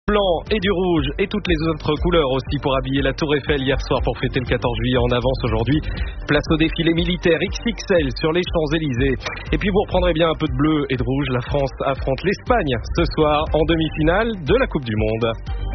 Blanc et du rouge et toutes les autres couleurs aussi pour habiller la Tour Eiffel hier soir pour fêter le 14 juillet en avance aujourd'hui. Place au défilé militaire XXL sur les Champs-Élysées. Et puis vous reprendrez bien un peu de bleu et de rouge. La France affronte l'Espagne ce soir en demi-finale de la Coupe du Monde.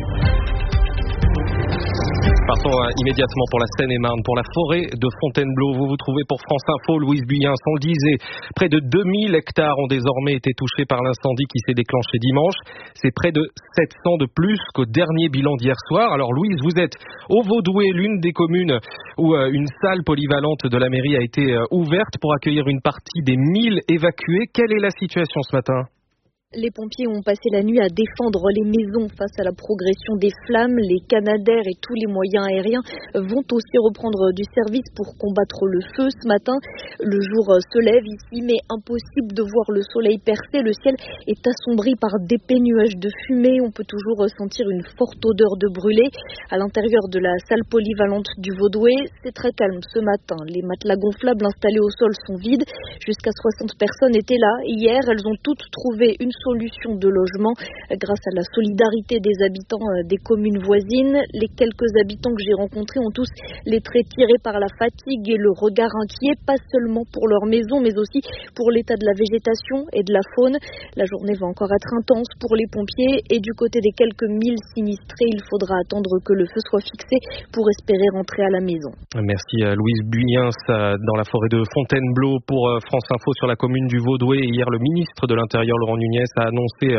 Partons immédiatement pour la Seine-et-Marne, pour la forêt de Fontainebleau. Vous vous trouvez pour France Info, Louise Buyens. On le disait, près de 2000 hectares ont désormais été touchés par l'incendie qui s'est déclenché dimanche. C'est près de 700 de plus qu'au dernier bilan d'hier soir. Alors Louise, vous êtes au Vaudoué, l'une des communes où une salle polyvalente de la mairie a été ouverte pour accueillir une partie des 1000 évacués. Quelle est la situation ce matin ? Les pompiers ont passé la nuit à défendre les maisons face à la progression des flammes. Les Canadair et tous les moyens aériens vont aussi reprendre du service pour combattre le feu ce matin. Le jour se lève ici, mais impossible de voir le soleil percer. Le ciel est assombri par d'épais nuages de fumée. On peut toujours sentir une forte odeur de brûlé. À l'intérieur de la salle polyvalente du Vaudoué, c'est très calme ce matin. Les matelas gonflables installés au sol sont vides. Jusqu'à 60 personnes étaient là hier. Elles ont toutes trouvé une solution de logement grâce à la solidarité des habitants des communes voisines. Les quelques habitants que j'ai rencontrés ont tous les traits tirés par la fatigue et le regard inquiet, pas seulement pour leur maison, mais aussi pour l'état de la végétation et de la faune. La journée va encore être intense pour les pompiers et du côté des quelques 1000 sinistrés, il faudra attendre que le feu soit fixé pour espérer rentrer à la maison. Merci Louise Buyens dans la forêt de Fontainebleau pour France Info sur la commune du Vaudoué. Hier, le ministre de l'Intérieur, Laurent Nunez, a annoncé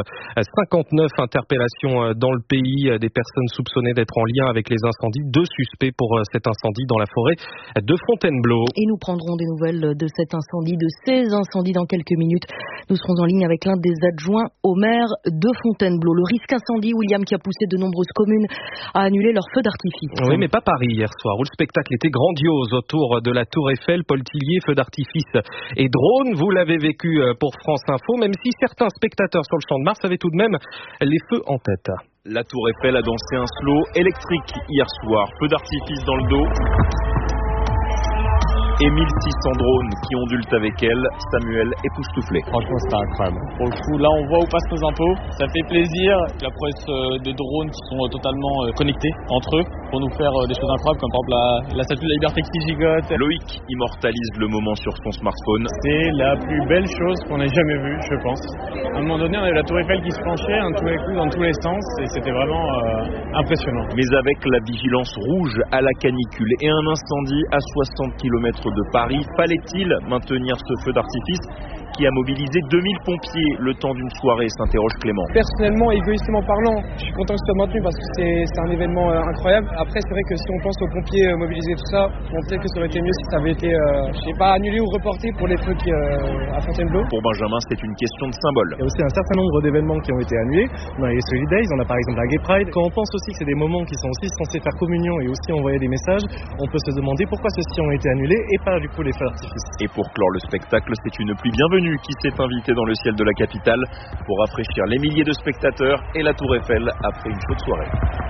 59 interpellations dans le pays des personnes soupçonnées d'être en lien avec les incendies. 2 suspects pour cet incendie dans la forêt de Fontainebleau. Et nous prendrons des nouvelles de cet incendie, de ces incendies dans quelques minutes. Nous serons en ligne avec l'un des adjoints au maire de Fontainebleau. Le risque incendie, William, qui a poussé de nombreuses communes à annuler leurs feux d'artifice. Oui, mais pas Paris hier soir, où le spectacle était grandiose autour de la Tour Eiffel. Paul Tillier, feux d'artifice et drones. Vous l'avez vécu pour France Info, même si certains spectateurs sur le Champ de Mars avaient tout de même les feux en tête. La Tour Eiffel a dansé un slow électrique hier soir. Feux d'artifice dans le dos. Et 1600 drones qui ondulent avec elle. Samuel époustouflé. Franchement, c'était incroyable. Pour le coup, là, on voit où passent nos impôts. Ça fait plaisir. La prouesse de drones qui sont totalement connectés entre eux pour nous faire des choses incroyables, comme par exemple la statue de la liberté qui gigote. Loïc immortalise le moment sur son smartphone. C'est la plus belle chose qu'on ait jamais vue, je pense. À un moment donné, on avait la Tour Eiffel qui se penchait dans tous les coups, dans tous les sens, et c'était vraiment impressionnant. Mais avec la vigilance rouge à la canicule et un incendie à 60 km de Paris, fallait-il maintenir ce feu d'artifice qui a mobilisé 2000 pompiers le temps d'une soirée, s'interroge Clément. Personnellement, égoïstement parlant, je suis content que ce soit maintenu parce que c'est un événement incroyable. Après, c'est vrai que si on pense aux pompiers mobilisés, tout ça, peut-être que ça aurait été mieux si ça avait été, annulé ou reporté pour les feux à Fontainebleau. Pour Benjamin, c'est une question de symbole. Il y a aussi un certain nombre d'événements qui ont été annulés. On a les Solidays, on a par exemple la Gay Pride. Quand on pense aussi que c'est des moments qui sont aussi censés faire communion et aussi envoyer des messages, on peut se demander pourquoi ceux-ci ont été annulés et pas du coup les feux d'artifice. Et pour clore le spectacle, c'est une pluie bienvenue qui s'est invitée dans le ciel de la capitale pour rafraîchir les milliers de spectateurs et la Tour Eiffel après une chaude soirée.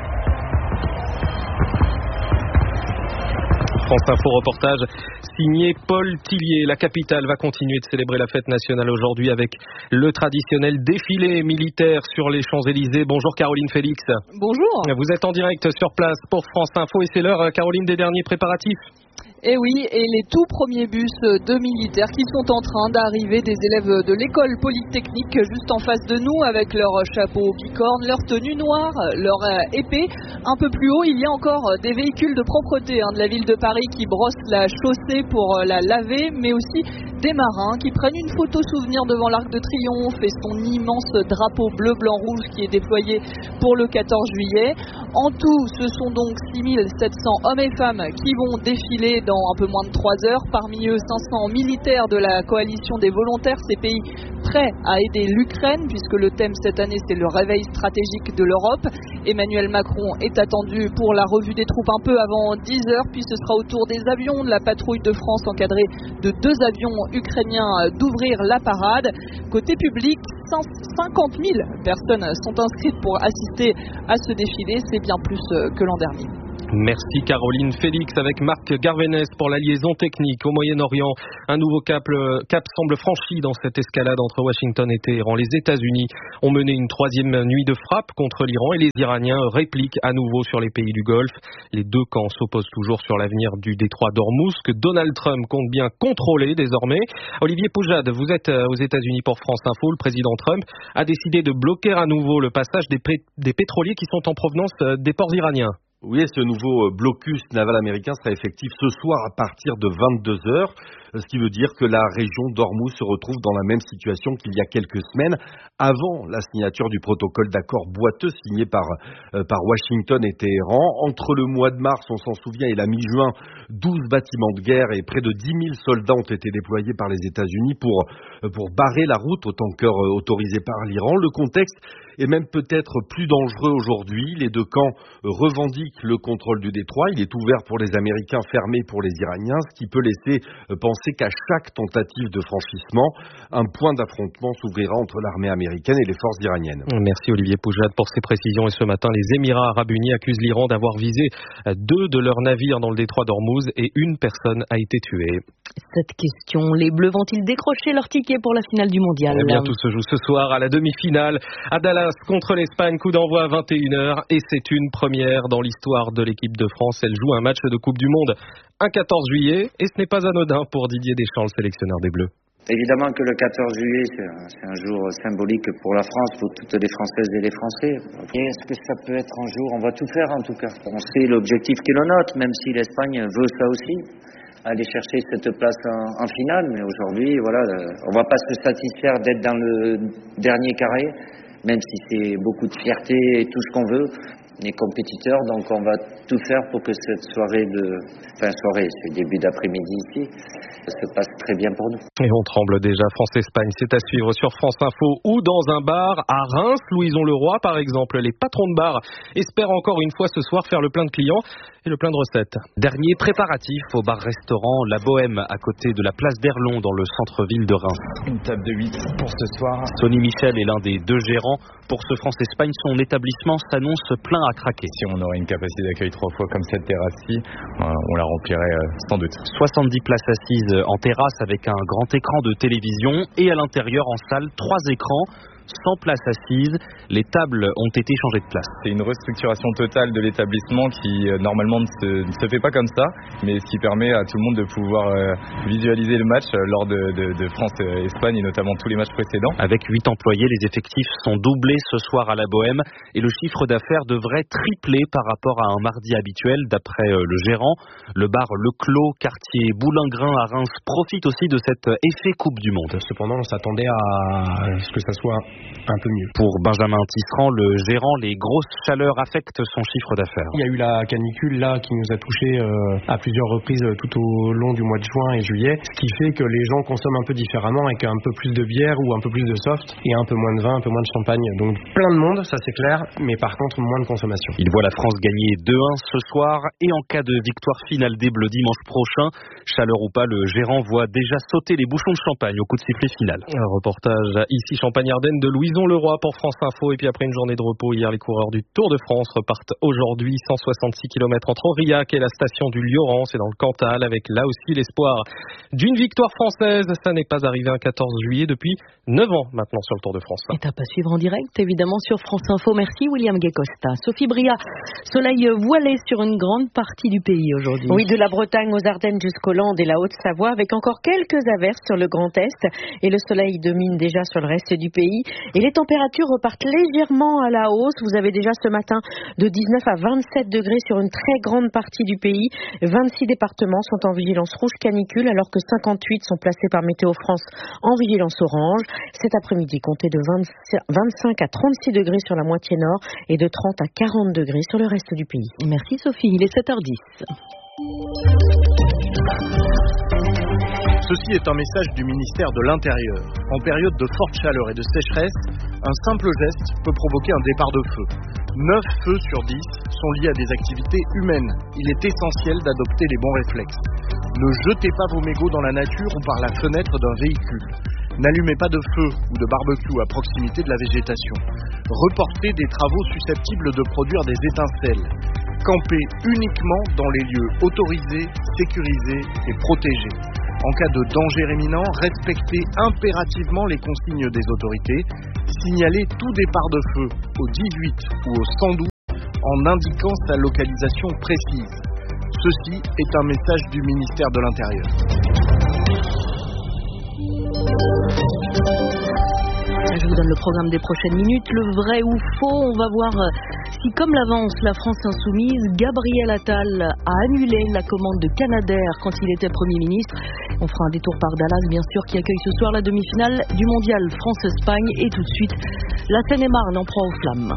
France Info reportage signé Paul Tillier. La capitale va continuer de célébrer la fête nationale aujourd'hui avec le traditionnel défilé militaire sur les Champs-Élysées. Bonjour Caroline Félix. Bonjour. Vous êtes en direct sur place pour France Info et c'est l'heure, Caroline, des derniers préparatifs. Et oui, et les tout premiers bus de militaires qui sont en train d'arriver, des élèves de l'école polytechnique juste en face de nous avec leur chapeau bicorne, leur tenue noire, leur épée. Un peu plus haut, il y a encore des véhicules de propreté de la ville de Paris qui brossent la chaussée pour la laver, mais aussi des marins qui prennent une photo souvenir devant l'Arc de Triomphe et son immense drapeau bleu-blanc-rouge qui est déployé pour le 14 juillet. En tout, ce sont donc 6700 hommes et femmes qui vont défiler dans un peu moins de 3 heures. Parmi eux, 500 militaires de la coalition des volontaires, ces pays prêts à aider l'Ukraine, puisque le thème cette année, c'est le réveil stratégique de l'Europe. Emmanuel Macron est attendu pour la revue des troupes un peu avant 10 heures, puis ce sera au tour des avions de la patrouille de France encadrée de 2 avions ukrainiens d'ouvrir la parade. Côté public, 50 000 personnes sont inscrites pour assister à ce défilé, c'est bien plus que l'an dernier. Merci Caroline Félix avec Marc Garvenès pour la liaison technique au Moyen-Orient. Un nouveau cap semble franchi dans cette escalade entre Washington et Téhéran. Les États-Unis ont mené une troisième nuit de frappe contre l'Iran et les Iraniens répliquent à nouveau sur les pays du Golfe. Les deux camps s'opposent toujours sur l'avenir du détroit d'Ormuz que Donald Trump compte bien contrôler désormais. Olivier Poujade, vous êtes aux États-Unis pour France Info. Le président Trump a décidé de bloquer à nouveau le passage des pétroliers qui sont en provenance des ports iraniens. Oui, ce nouveau blocus naval américain sera effectif ce soir à partir de 22h, ce qui veut dire que la région d'Ormuz se retrouve dans la même situation qu'il y a quelques semaines, avant la signature du protocole d'accord boiteux signé par Washington et Téhéran. Entre le mois de mars, on s'en souvient, et la mi-juin, 12 bâtiments de guerre et près de 10 000 soldats ont été déployés par les États-Unis pour barrer la route au tanker autorisé par l'Iran. Le contexte est même peut-être plus dangereux aujourd'hui. Les deux camps revendiquent le contrôle du détroit. Il est ouvert pour les Américains, fermé pour les Iraniens, ce qui peut laisser penser qu'à chaque tentative de franchissement, un point d'affrontement s'ouvrira entre l'armée américaine et les forces iraniennes. Merci Olivier Poujade pour ces précisions. Et ce matin, les Émirats arabes unis accusent l'Iran d'avoir visé 2 de leurs navires dans le détroit d'Ormuz et une personne a été tuée. Cette question, les Bleus vont-ils décrocher leur ticket pour la finale du mondial? Eh bien, tout se joue ce soir à la demi-finale à Dallas contre l'Espagne, coup d'envoi à 21h et c'est une première dans l'histoire de l'équipe de France. Elle joue un match de Coupe du Monde un 14 juillet et ce n'est pas anodin pour Didier Deschamps, le sélectionneur des Bleus. Évidemment que le 14 juillet, c'est un jour symbolique pour la France, pour toutes les Françaises et les Français. Et est-ce que ça peut être un jour? On va tout faire en tout cas. On sait l'objectif qui est le nôtre, même si l'Espagne veut ça aussi, aller chercher cette place en finale. Mais aujourd'hui, voilà, on va pas se satisfaire d'être dans le dernier carré, même si c'est beaucoup de fierté et tout ce qu'on veut. Les compétiteurs, donc on va tout faire pour que cette soirée c'est début d'après-midi ici, se passe très bien pour nous. Et on tremble déjà. France-Espagne, c'est à suivre sur France Info ou dans un bar à Reims. Louison-le-Roi, par exemple. Les patrons de bar espèrent encore une fois ce soir faire le plein de clients et le plein de recettes. Dernier préparatif au bar-restaurant La Bohème à côté de la place d'Erlon dans le centre-ville de Reims. Une table de 8 pour ce soir. Sonny Michel est l'un des 2 gérants. Pour ce France-Espagne, son établissement s'annonce plein à craquer. Si on aurait une capacité d'accueil 3 fois comme cette terrasse-ci, on la remplirait sans doute. 70 places assises en terrasse avec un grand écran de télévision et à l'intérieur en salle 3 écrans. 100 places assises, les tables ont été changées de place. C'est une restructuration totale de l'établissement qui normalement ne se fait pas comme ça, mais ce qui permet à tout le monde de pouvoir visualiser le match lors de France-Espagne et notamment tous les matchs précédents. Avec 8 employés, les effectifs sont doublés ce soir à la Bohème et le chiffre d'affaires devrait tripler par rapport à un mardi habituel d'après le gérant. Le bar Le Clos, quartier Boulingrin à Reims, profite aussi de cet effet Coupe du Monde. Cependant, on s'attendait à ce que ça soit un peu mieux. Pour Benjamin Tisserand, le gérant, les grosses chaleurs affectent son chiffre d'affaires. Il y a eu la canicule là qui nous a touchés à plusieurs reprises tout au long du mois de juin et juillet, ce qui fait que les gens consomment un peu différemment avec un peu plus de bière ou un peu plus de soft et un peu moins de vin, un peu moins de champagne. Donc plein de monde, ça c'est clair, mais par contre moins de consommation. Il voit la France gagner 2-1 ce soir et en cas de victoire finale des Bleus dimanche prochain, chaleur ou pas, le gérant voit déjà sauter les bouchons de champagne au coup de sifflet final. Un reportage ici Champagne-Ardenne de Louison-le-Roi pour France Info. Et puis après une journée de repos hier, les coureurs du Tour de France repartent aujourd'hui 166 km entre Aurillac et la station du Lioran, c'est dans le Cantal, avec là aussi l'espoir d'une victoire française. Ça n'est pas arrivé un 14 juillet depuis 9 ans maintenant sur le Tour de France. Étape à suivre en direct évidemment sur France Info. Merci William Guécosta. Sophie Bria, soleil voilé sur une grande partie du pays aujourd'hui. Oui, de la Bretagne aux Ardennes jusqu'aux Landes et la Haute-Savoie, avec encore quelques averses sur le Grand Est et le soleil domine déjà sur le reste du pays. Et les températures repartent légèrement à la hausse. Vous avez déjà ce matin de 19 à 27 degrés sur une très grande partie du pays. 26 départements sont en vigilance rouge canicule alors que 58 sont placés par Météo France en vigilance orange. Cet après-midi, comptez de 25 à 36 degrés sur la moitié nord et de 30 à 40 degrés sur le reste du pays. Merci Sophie, il est 7h10. Ceci est un message du ministère de l'Intérieur. En période de forte chaleur et de sécheresse, un simple geste peut provoquer un départ de feu. 9 feux sur 10 sont liés à des activités humaines. Il est essentiel d'adopter les bons réflexes. Ne jetez pas vos mégots dans la nature ou par la fenêtre d'un véhicule. N'allumez pas de feu ou de barbecue à proximité de la végétation. Reportez des travaux susceptibles de produire des étincelles. camper uniquement dans les lieux autorisés, sécurisés et protégés. En cas de danger imminent, respectez impérativement les consignes des autorités. Signalez tout départ de feu au 18 ou au 112 en indiquant sa localisation précise. Ceci est un message du ministère de l'Intérieur. Je vous donne le programme des prochaines minutes. Le vrai ou faux, on va voir si, comme l'avance la France insoumise, Gabriel Attal a annulé la commande de Canadair quand il était Premier ministre. On fera un détour par Dallas, bien sûr, qui accueille ce soir la demi-finale du mondial France-Espagne. Et tout de suite, la Seine-et-Marne en proie aux flammes.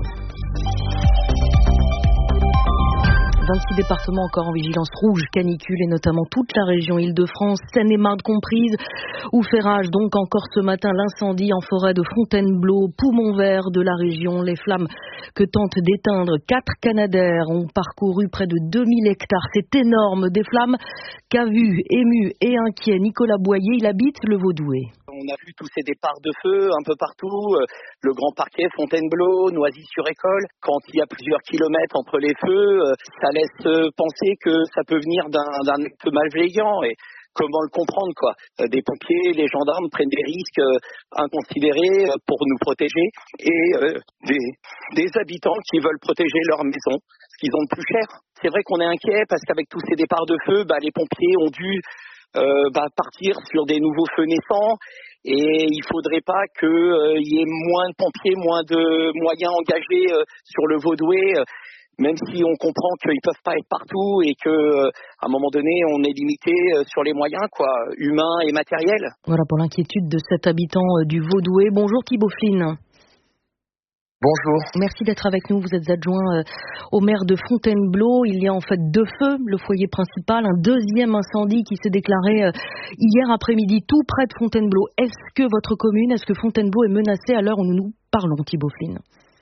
26 départements encore en vigilance rouge, canicule et notamment toute la région Île-de-France, Seine-et-Marne comprise, où fait rage donc encore ce matin l'incendie en forêt de Fontainebleau, poumon vert de la région. Les flammes que tentent d'éteindre 4 Canadair ont parcouru près de 2000 hectares. C'est énorme, des flammes qu'a vu, ému et inquiet Nicolas Boyer, il habite le Vaudoué. On a vu tous ces départs de feu un peu partout, le Grand Parquet, Fontainebleau, Noisy-sur-École. Quand il y a plusieurs kilomètres entre les feux, ça laisse penser que ça peut venir d'un acte malveillant. Et comment le comprendre, quoi. Des pompiers, les gendarmes prennent des risques inconsidérés pour nous protéger et des habitants qui veulent protéger leur maison, ce qu'ils ont de plus cher. C'est vrai qu'on est inquiet parce qu'avec tous ces départs de feu, les pompiers ont dû partir sur des nouveaux feux naissants et il faudrait pas qu'il y ait moins de pompiers, moins de moyens engagés sur le Vaudoué, même si on comprend qu'ils peuvent pas être partout et que à un moment donné on est limité sur les moyens, quoi, humains et matériels. Voilà pour l'inquiétude de cet habitant du Vaudoué. Bonjour Thibaut Flynn. Bonjour. Merci d'être avec nous. Vous êtes adjoint au maire de Fontainebleau. Il y a en fait 2 feux, le foyer principal, un deuxième incendie qui s'est déclaré hier après-midi tout près de Fontainebleau. Est-ce que votre commune, est-ce que Fontainebleau est menacée à l'heure où nous nous parlons, Thibaut Flynn ?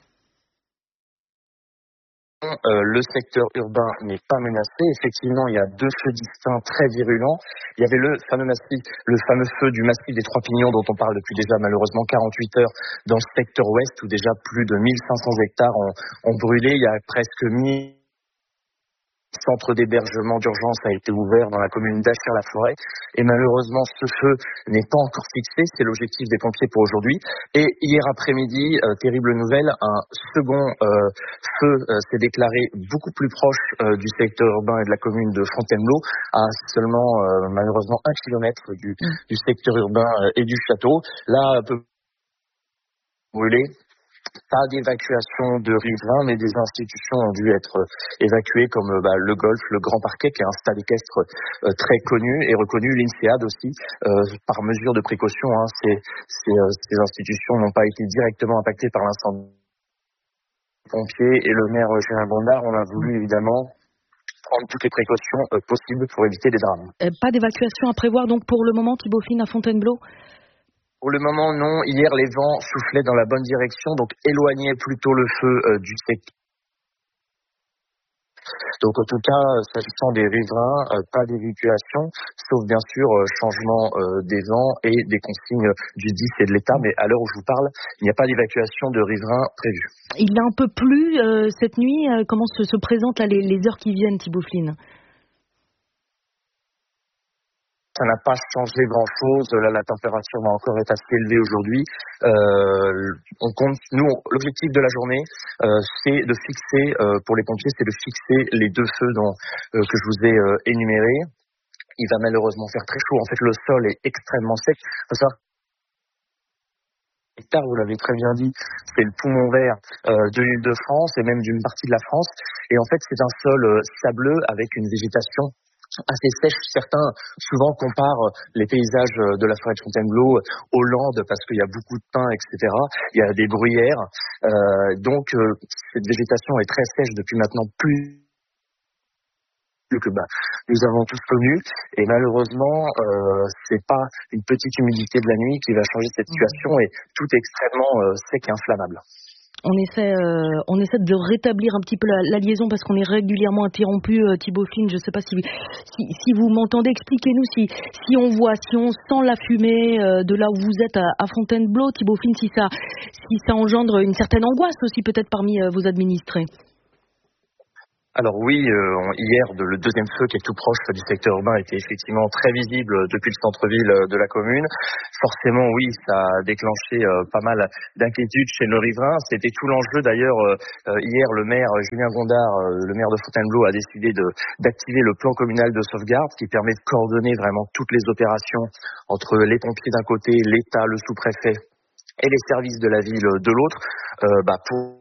Le secteur urbain n'est pas menacé. Effectivement, il y a 2 feux distincts très virulents. Il y avait le fameux feu du massif des Trois Pignons dont on parle depuis déjà malheureusement 48 heures dans le secteur ouest où déjà plus de 1500 hectares ont brûlé. Il y a presque 1000 centre d'hébergement d'urgence a été ouvert dans la commune d'Achères-la-Forêt et malheureusement ce feu n'est pas encore fixé, c'est l'objectif des pompiers pour aujourd'hui. Et hier après-midi, terrible nouvelle, un second feu s'est déclaré beaucoup plus proche du secteur urbain et de la commune de Fontainebleau, à seulement malheureusement 1 kilomètre du secteur urbain et du château. Là, un peu brûlé. Pas d'évacuation de riverains, mais des institutions ont dû être évacuées comme le golf, le Grand Parquet, qui est un stade équestre très connu et reconnu, l'INSEAD aussi, par mesure de précaution. Ces institutions n'ont pas été directement impactées par l'incendie. Les pompiers et le maire Gérard Bondard, on a voulu évidemment prendre toutes les précautions possibles pour éviter des drames. Pas d'évacuation à prévoir donc pour le moment, Thibaut Flynn, à Fontainebleau ? Pour le moment, non. Hier, les vents soufflaient dans la bonne direction, donc éloignaient plutôt le feu du secteur. Donc, en tout cas, s'agissant des riverains, pas d'évacuation, sauf bien sûr changement des vents et des consignes du 10 et de l'État. Mais à l'heure où je vous parle, il n'y a pas d'évacuation de riverains prévue. Il a un peu plu cette nuit. Comment se présentent là, les heures qui viennent, Thibaut Flynn ? Ça n'a pas changé grand-chose. Là, la température va encore être assez élevée aujourd'hui. L'objectif de la journée, c'est de fixer, pour les pompiers, c'est de fixer les 2 feux que je vous ai énumérés. Il va malheureusement faire très chaud. En fait, le sol est extrêmement sec. Il faut savoir, hectares, vous l'avez très bien dit, c'est le poumon vert de l'Île-de-France et même d'une partie de la France. Et en fait, c'est un sol sableux avec une végétation assez sèche. Certains souvent comparent les paysages de la forêt de Fontainebleau aux Landes parce qu'il y a beaucoup de pins, etc. Il y a des bruyères. Donc, cette végétation est très sèche depuis maintenant plus que nous avons tous connu. Et malheureusement, c'est pas une petite humidité de la nuit qui va changer cette situation et tout est extrêmement sec et inflammable. On essaie de rétablir un petit peu la liaison parce qu'on est régulièrement interrompu, Thibaut Flynn. Je ne sais pas si vous m'entendez. Expliquez-nous si on sent la fumée de là où vous êtes à Fontainebleau, Thibaut Flynn, si ça engendre une certaine angoisse aussi peut-être parmi vos administrés. Alors oui, hier, le deuxième feu qui est tout proche du secteur urbain était effectivement très visible depuis le centre-ville de la commune. Forcément, oui, ça a déclenché pas mal d'inquiétudes chez nos riverains. C'était tout l'enjeu d'ailleurs. Hier, le maire Julien Gondard, le maire de Fontainebleau, a décidé d'activer le plan communal de sauvegarde qui permet de coordonner vraiment toutes les opérations entre les pompiers d'un côté, l'État, le sous-préfet et les services de la ville de l'autre, pour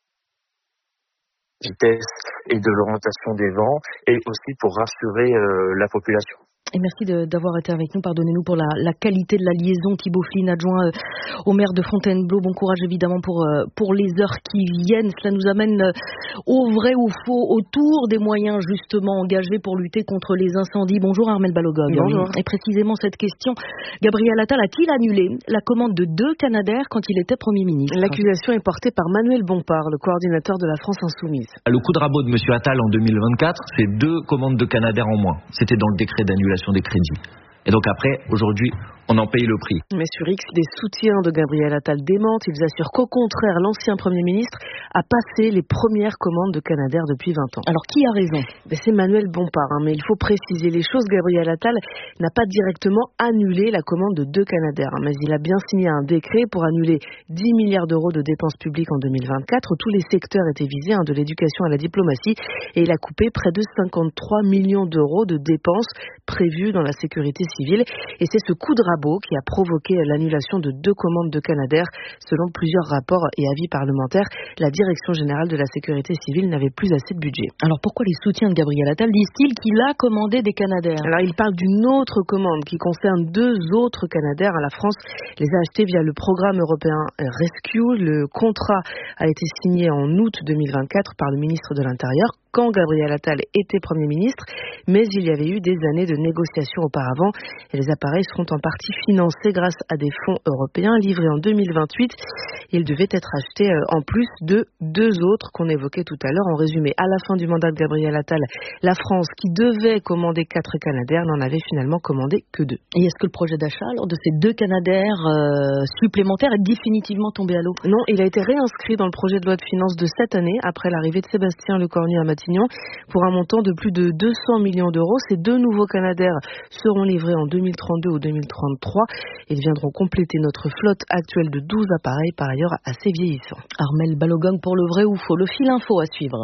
vitesse et de l'orientation des vents et aussi pour rassurer la population. Et merci d'avoir été avec nous. Pardonnez-nous pour la qualité de la liaison. Thibaut Flynn, adjoint au maire de Fontainebleau. Bon courage évidemment pour les heures qui viennent. Cela nous amène au vrai ou faux, autour des moyens justement engagés pour lutter contre les incendies. Bonjour Armelle Balogog. Bonjour. Et précisément cette question, Gabriel Attal a-t-il annulé la commande de 2 Canadair quand il était Premier ministre? L'accusation est portée par Manuel Bompard, le coordinateur de la France Insoumise. Le coup de rabot de M. Attal en 2024, c'est 2 commandes de Canadair en moins. C'était dans le décret d'annulation des crédits. Et donc après, aujourd'hui, on en paye le prix. Mais sur X, des soutiens de Gabriel Attal démentent. Ils assurent qu'au contraire, l'ancien Premier ministre a passé les premières commandes de Canadair depuis 20 ans. Alors qui a raison? C'est Manuel Bompard, mais il faut préciser les choses. Gabriel Attal n'a pas directement annulé la commande de 2 Canadair, mais il a bien signé un décret pour annuler 10 milliards d'euros de dépenses publiques en 2024, où tous les secteurs étaient visés, de l'éducation à la diplomatie, et il a coupé près de 53 millions d'euros de dépenses prévues dans la sécurité civile. Et c'est ce coup de rabot qui a provoqué l'annulation de 2 commandes de Canadair. Selon plusieurs rapports et avis parlementaires, la Direction générale de la sécurité civile n'avait plus assez de budget. Alors pourquoi les soutiens de Gabriel Attal disent-ils qu'il a commandé des Canadair? Alors il parle d'une autre commande qui concerne 2 autres Canadair. La France les a achetés via le programme européen Rescue. Le contrat a été signé en août 2024 par le ministre de l'Intérieur, quand Gabriel Attal était Premier ministre, mais il y avait eu des années de négociations auparavant et les appareils seront en partie financés grâce à des fonds européens livrés en 2028. Ils devaient être achetés en plus de 2 autres qu'on évoquait tout à l'heure. En résumé, à la fin du mandat de Gabriel Attal, la France, qui devait commander 4 Canadair, n'en avait finalement commandé que 2. Et est-ce que le projet d'achat de ces 2 Canadair supplémentaires est définitivement tombé à l'eau? Non, il a été réinscrit dans le projet de loi de finances de cette année, après l'arrivée de Sébastien Lecornu à Matignon, pour un montant de plus de 200 millions d'euros. Ces 2 nouveaux Canadair seront livrés en 2032 ou 2033. Ils viendront compléter notre flotte actuelle de 12 appareils, par ailleurs assez vieillissants. Armelle Balogog pour le vrai ou faux, le fil info à suivre.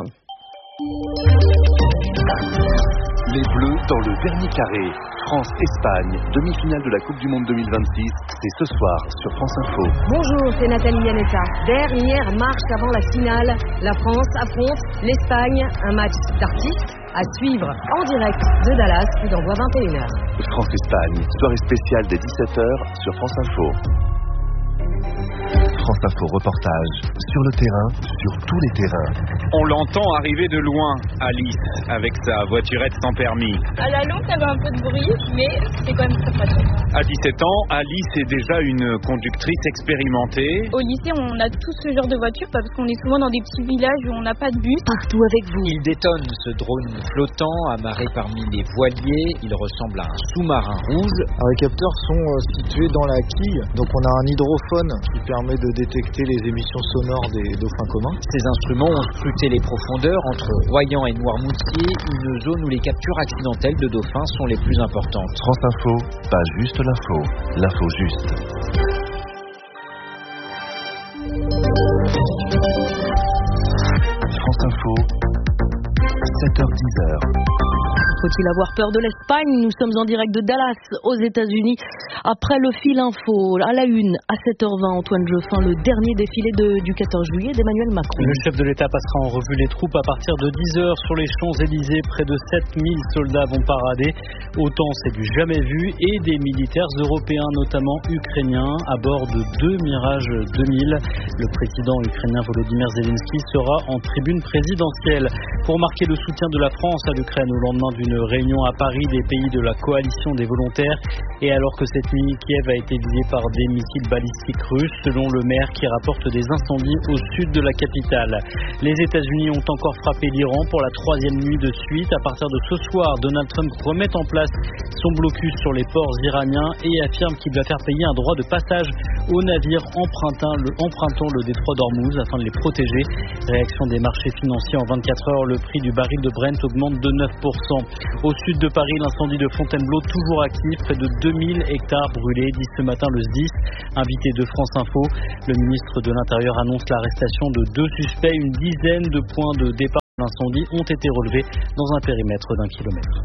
Les Bleus dans le dernier carré. France-Espagne, demi-finale de la Coupe du Monde 2026, c'est ce soir sur France Info. Bonjour, c'est Nathalie Yanetta. Dernière marche avant la finale. La France affronte l'Espagne. Un match d'artistes à suivre en direct de Dallas, coup d'envoi 21h. France-Espagne, soirée spéciale dès 17h sur France Info. France Info reportage sur le terrain, sur tous les terrains. On l'entend arriver de loin, Alice, avec sa voiturette sans permis. À la longue, ça avait un peu de bruit, mais c'est quand même très pratique. À 17 ans, Alice est déjà une conductrice expérimentée. Au lycée, on a tous ce genre de voiture parce qu'on est souvent dans des petits villages où on n'a pas de bus. Partout avec vous. Il détonne ce drone flottant, amarré parmi les voiliers. Il ressemble à un sous-marin rouge. Les capteurs sont situés dans la quille, donc on a un hydrophone qui permet de détecter les émissions sonores des dauphins communs. Ces instruments ont scruté les profondeurs entre Royan et Noirmoutier, une zone où les captures accidentelles de dauphins sont les plus importantes. France Info, pas juste l'info, l'info juste. France Info, 7h-10h. Faut-il avoir peur de l'Espagne? Nous sommes en direct de Dallas, aux États-Unis. Après le fil info, à la une, à 7h20, Antoine Geoffin, le dernier défilé du 14 juillet d'Emmanuel Macron. Le chef de l'État passera en revue les troupes à partir de 10h sur les Champs-Élysées. Près de 7000 soldats vont parader. Autant c'est du jamais vu. Et des militaires européens, notamment ukrainiens, à bord de 2 Mirage 2000. Le président ukrainien Volodymyr Zelensky sera en tribune présidentielle. Pour marquer le soutien de la France à l'Ukraine au lendemain d'une réunion à Paris des pays de la coalition des volontaires, et alors que cette nuit, Kiev a été visé par des missiles balistiques russes, selon le maire qui rapporte des incendies au sud de la capitale. Les États-Unis ont encore frappé l'Iran pour la 3e nuit de suite. À partir de ce soir, Donald Trump remet en place son blocus sur les ports iraniens et affirme qu'il va faire payer un droit de passage aux navires empruntant le détroit d'Ormuz afin de les protéger. Réaction des marchés financiers en 24 heures, le prix du baril de Brent augmente de 9%. Au sud de Paris, l'incendie de Fontainebleau toujours actif, près de 2000 hectares brûlés, dit ce matin le SDIS, invité de France Info. Le ministre de l'Intérieur annonce l'arrestation de 2 suspects. Une dizaine de points de départ de l'incendie ont été relevés dans un périmètre d'1 kilomètre.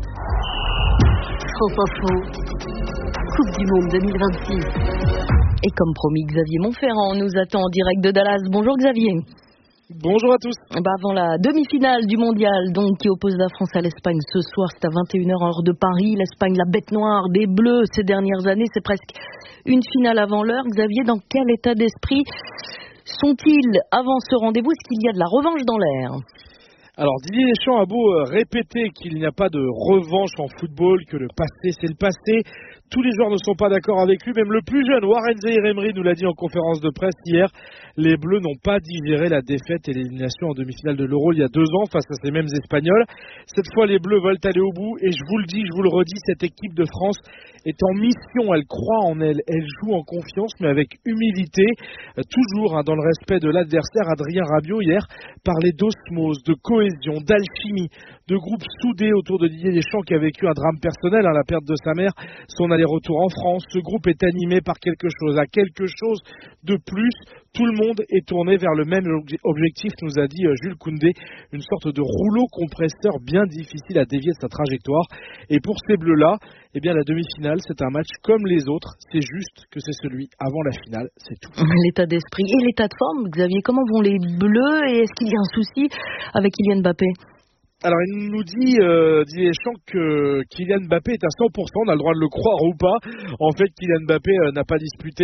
France Info, Coupe du Monde 2026. Et comme promis, Xavier Montferrand nous attend en direct de Dallas. Bonjour Xavier. Bonjour à tous. Avant la demi-finale du mondial, donc, qui oppose la France à l'Espagne ce soir, c'est à 21h heure de Paris. L'Espagne, la bête noire des Bleus ces dernières années, c'est presque une finale avant l'heure. Xavier, dans quel état d'esprit sont-ils avant ce rendez-vous? Est-ce qu'il y a de la revanche dans l'air? Alors Didier Deschamps a beau répéter qu'il n'y a pas de revanche en football, que le passé c'est le passé, tous les joueurs ne sont pas d'accord avec lui, même le plus jeune Warren Zaïre-Emery nous l'a dit en conférence de presse hier. Les Bleus n'ont pas digéré la défaite et l'élimination en demi-finale de l'Euro il y a 2 ans face à ces mêmes Espagnols. Cette fois les Bleus veulent aller au bout et je vous le dis, je vous le redis, cette équipe de France est en mission, elle croit en elle, elle joue en confiance mais avec humilité, toujours dans le respect de l'adversaire. Adrien Rabiot hier parlait d'osmose, de cohésion, d'alchimie, de groupe soudé autour de Didier Deschamps qui a vécu un drame personnel, la perte de sa mère, son aller-retour en France. Ce groupe est animé par quelque chose, à quelque chose de plus. Tout le monde est tourné vers le même objectif, nous a dit Jules Koundé, une sorte de rouleau compresseur bien difficile à dévier de sa trajectoire. Et pour ces Bleus-là, eh bien la demi-finale, c'est un match comme les autres, c'est juste que c'est celui avant la finale, c'est tout. L'état d'esprit et l'état de forme, Xavier, comment vont les Bleus et est-ce qu'il y a un souci avec Kylian Mbappé? Alors il nous dit Didier Deschamps que Kylian Mbappé est à 100%, on a le droit de le croire ou pas. En fait, Kylian Mbappé n'a disputé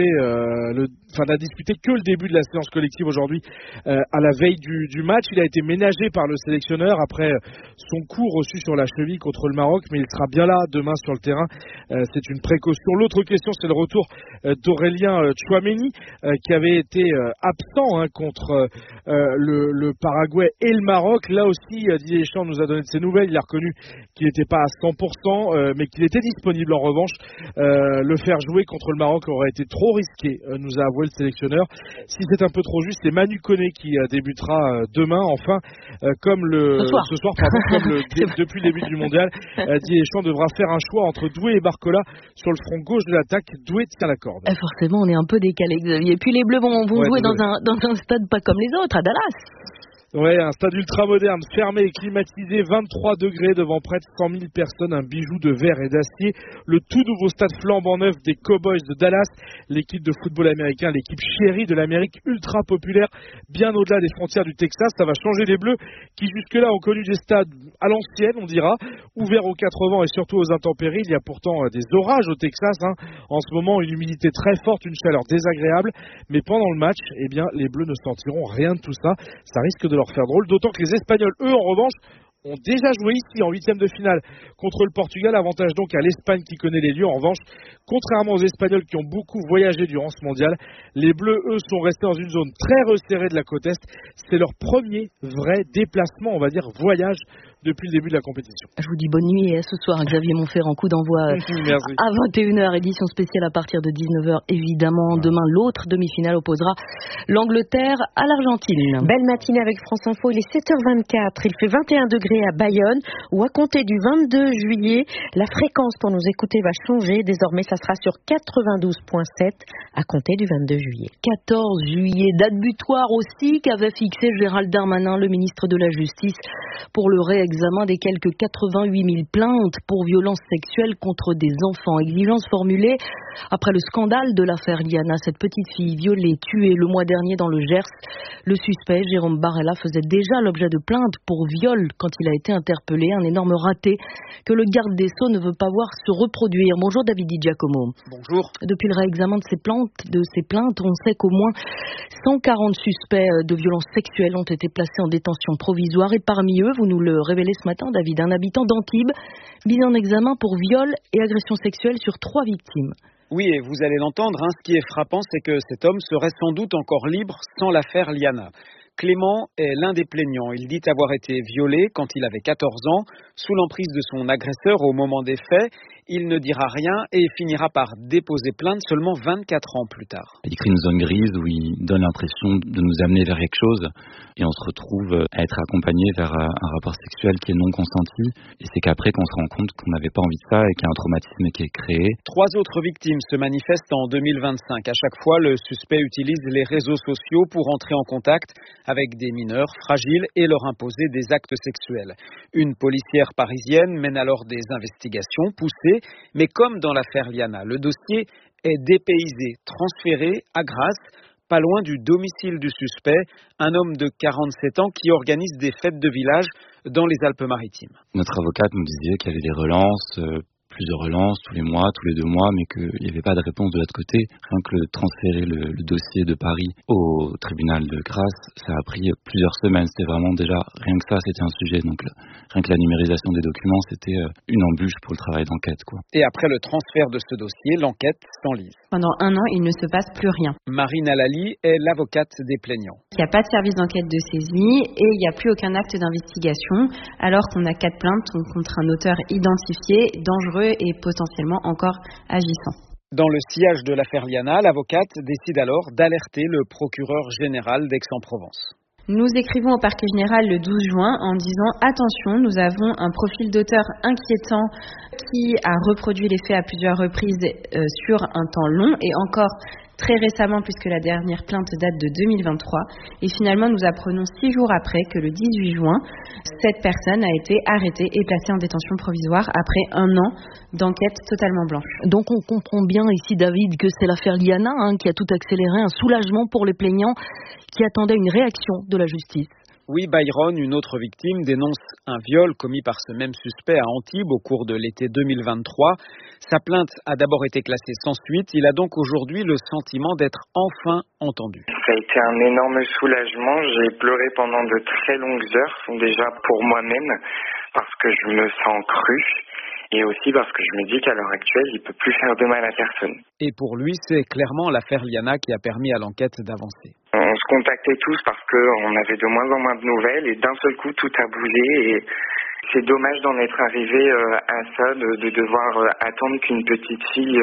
que le début de la séance collective aujourd'hui à la veille du match. Il a été ménagé par le sélectionneur après son coup reçu sur la cheville contre le Maroc, mais il sera bien là demain sur le terrain. C'est une précaution. L'autre question, c'est le retour d'Aurélien Tchouaméni qui avait été absent contre le Paraguay et le Maroc. Là aussi, Didier Deschamps nous a donné de ses nouvelles. Il a reconnu qu'il n'était pas à 100%, mais qu'il était disponible en revanche. Le faire jouer contre le Maroc aurait été trop risqué, nous a avoué le sélectionneur. Si c'est un peu trop juste, c'est Manu Koné qui débutera demain, enfin, ce soir, depuis le début du mondial. Didier Deschamps devra faire un choix entre Doué et Barcola sur le front gauche de l'attaque. Doué tient la corde. Forcément, on est un peu décalé, Xavier. Et puis les Bleus vont jouer dans un stade pas comme les autres, à Dallas. Ouais, un stade ultra moderne, fermé et climatisé, 23 degrés devant près de 100 000 personnes, un bijou de verre et d'acier. Le tout nouveau stade flambant neuf des Cowboys de Dallas, l'équipe de football américain, l'équipe chérie de l'Amérique, ultra populaire, bien au-delà des frontières du Texas. Ça va changer les Bleus qui jusque-là ont connu des stades à l'ancienne, on dira, ouverts aux 4 vents et surtout aux intempéries. Il y a pourtant des orages au Texas, en ce moment une humidité très forte, une chaleur désagréable, mais pendant le match, eh bien, les Bleus ne sentiront rien de tout ça. Ça risque de leur faire drôle, d'autant que les Espagnols, eux, en revanche, ont déjà joué ici en 8e de finale contre le Portugal. Avantage donc à l'Espagne qui connaît les lieux. En revanche, contrairement aux Espagnols qui ont beaucoup voyagé durant ce mondial, les Bleus, eux, sont restés dans une zone très resserrée de la côte Est. C'est leur premier vrai déplacement, on va dire voyage, depuis le début de la compétition. Je vous dis bonne nuit et à ce soir, Xavier Montferrand, coup d'envoi à 21h, édition spéciale à partir de 19h, évidemment. Demain, l'autre demi-finale opposera l'Angleterre à l'Argentine. Belle matinée avec France Info, il est 7h24, il fait 21 degrés à Bayonne, où à compter du 22 juillet, la fréquence pour nous écouter va changer. Désormais, ça sera sur 92.7 à compter du 22 juillet. 14 juillet, date butoir aussi qu'avait fixé Gérald Darmanin, le ministre de la Justice, pour le réexamen des quelques 88 000 plaintes pour violences sexuelles contre des enfants. Exigence formulée après le scandale de l'affaire Liana, cette petite fille violée, tuée le mois dernier dans le Gers. Le suspect, Jérôme Barella, faisait déjà l'objet de plaintes pour viol quand il a été interpellé. Un énorme raté que le garde des Sceaux ne veut pas voir se reproduire. Bonjour David Di Giacomo. Bonjour. Depuis le réexamen de ces plaintes, on sait qu'au moins 140 suspects de violences sexuelles ont été placés en détention provisoire et parmi eux, vous nous le révélez ce matin, David, un habitant d'Antibes mis en examen pour viol et agression sexuelle sur 3 victimes. Oui, et vous allez l'entendre, ce qui est frappant, c'est que cet homme serait sans doute encore libre sans l'affaire Liana. Clément est l'un des plaignants. Il dit avoir été violé quand il avait 14 ans, sous l'emprise de son agresseur au moment des faits. Il ne dira rien et finira par déposer plainte seulement 24 ans plus tard. Il crée une zone grise où il donne l'impression de nous amener vers quelque chose et on se retrouve à être accompagné vers un rapport sexuel qui est non consenti. Et c'est qu'après qu'on se rend compte qu'on n'avait pas envie de ça et qu'il y a un traumatisme qui est créé. 3 autres victimes se manifestent en 2025. À chaque fois, le suspect utilise les réseaux sociaux pour entrer en contact avec des mineurs fragiles et leur imposer des actes sexuels. Une policière parisienne mène alors des investigations poussées, mais comme dans l'affaire Liana, le dossier est dépaysé, transféré à Grasse, pas loin du domicile du suspect, un homme de 47 ans qui organise des fêtes de village dans les Alpes-Maritimes. Notre avocate nous disait qu'il y avait des relances, plusieurs relances tous les mois, tous les 2 mois, mais qu'il n'y avait pas de réponse de l'autre côté. Rien que transférer le dossier de Paris au tribunal de Grasse, ça a pris plusieurs semaines. C'était vraiment déjà, rien que ça, c'était un sujet. Donc rien que la numérisation des documents, c'était une embûche pour le travail d'enquête, quoi. Et après le transfert de ce dossier, l'enquête s'enlise. Pendant 1 an, il ne se passe plus rien. Marine Alali est l'avocate des plaignants. Il n'y a pas de service d'enquête de saisie et il n'y a plus aucun acte d'investigation, alors qu'on a 4 plaintes contre un auteur identifié, dangereux et potentiellement encore agissant. Dans le sillage de l'affaire Liana, l'avocate décide alors d'alerter le procureur général d'Aix-en-Provence. Nous écrivons au parquet général le 12 juin en disant « Attention, nous avons un profil d'auteur inquiétant qui a reproduit les faits à plusieurs reprises sur un temps long et encore très récemment puisque la dernière plainte date de 2023. Et finalement, nous apprenons 6 jours après que le 18 juin, cette personne a été arrêtée et placée en détention provisoire après 1 an d'enquête totalement blanche. » Donc on comprend bien ici, David, que c'est l'affaire Liana qui a tout accéléré, un soulagement pour les plaignants qui attendaient une réaction de la justice. Oui, Byron, une autre victime, dénonce un viol commis par ce même suspect à Antibes au cours de l'été 2023. Sa plainte a d'abord été classée sans suite. Il a donc aujourd'hui le sentiment d'être enfin entendu. Ça a été un énorme soulagement. J'ai pleuré pendant de très longues heures, déjà pour moi-même, parce que je me sens cru. Et aussi parce que je me dis qu'à l'heure actuelle, il ne peut plus faire de mal à personne. Et pour lui, c'est clairement l'affaire Liana qui a permis à l'enquête d'avancer. On se contactait tous parce qu'on avait de moins en moins de nouvelles et d'un seul coup, tout a bougé. Et c'est dommage d'en être arrivé à ça, de devoir attendre qu'une petite fille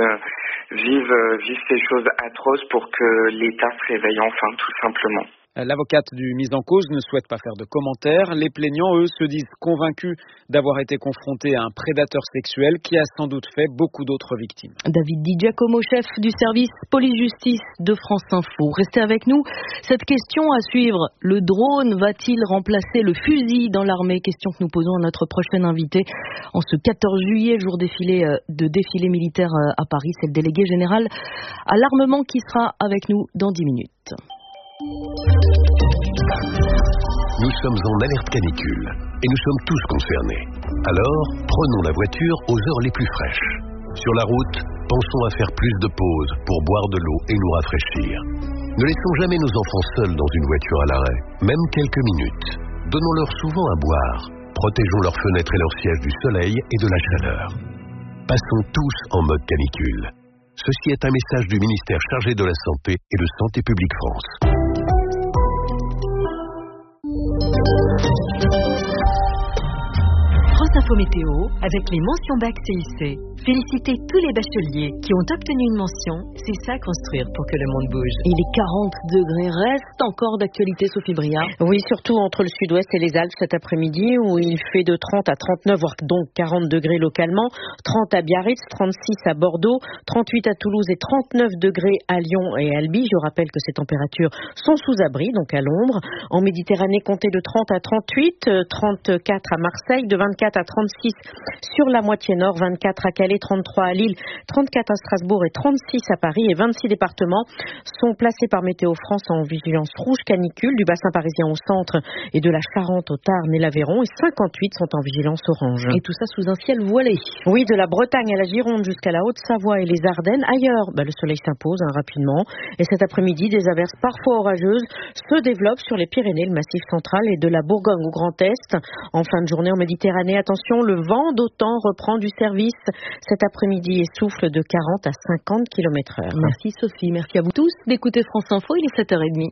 vive ces choses atroces pour que l'État se réveille enfin, tout simplement. L'avocate du mis en cause ne souhaite pas faire de commentaires. Les plaignants, eux, se disent convaincus d'avoir été confrontés à un prédateur sexuel qui a sans doute fait beaucoup d'autres victimes. David Di Giacomo, chef du service police-justice de France Info. Restez avec nous. Cette question à suivre, le drone va-t-il remplacer le fusil dans l'armée? Question que nous posons à notre prochaine invité. En ce 14 juillet, jour de défilé militaire à Paris, c'est le délégué général à l'armement qui sera avec nous dans 10 minutes. Nous sommes en alerte canicule et nous sommes tous concernés. Alors, prenons la voiture aux heures les plus fraîches. Sur la route, pensons à faire plus de pauses pour boire de l'eau et nous rafraîchir. Ne laissons jamais nos enfants seuls dans une voiture à l'arrêt, même quelques minutes. Donnons-leur souvent à boire. Protégeons leurs fenêtres et leurs sièges du soleil et de la chaleur. Passons tous en mode canicule. Ceci est un message du ministère chargé de la Santé et de Santé publique France. France Info Météo avec les mentions bac CIC. Félicitez tous les bacheliers qui ont obtenu une mention. C'est ça construire pour que le monde bouge. Et les 40 degrés restent encore d'actualité, Sophie Briard. Oui, surtout entre le sud-ouest et les Alpes cet après-midi où il fait de 30 à 39, voire donc 40 degrés localement. 30 à Biarritz, 36 à Bordeaux, 38 à Toulouse et 39 degrés à Lyon et Albi. Je rappelle que ces températures sont sous abri, donc à l'ombre. En Méditerranée, comptez de 30 à 38, 34 à Marseille, de 24 à 36 sur la moitié nord, 24 à Calais, 33 à Lille, 34 à Strasbourg et 36 à Paris. Et 26 départements sont placés par Météo France en vigilance rouge canicule, du bassin parisien au centre et de la Charente au Tarn et l'Aveyron. Et 58 sont en vigilance orange. Et tout ça sous un ciel voilé. Oui, de la Bretagne à la Gironde jusqu'à la Haute-Savoie et les Ardennes. Ailleurs, le soleil s'impose rapidement. Et cet après-midi, des averses parfois orageuses se développent sur les Pyrénées, le Massif central et de la Bourgogne au Grand Est. En fin de journée en Méditerranée, attention, le vent d'OTAN reprend du service. cet après-midi et souffle de 40 à 50 km/h. Merci Sophie, merci à vous tous d'écouter France Info, il est 7h30.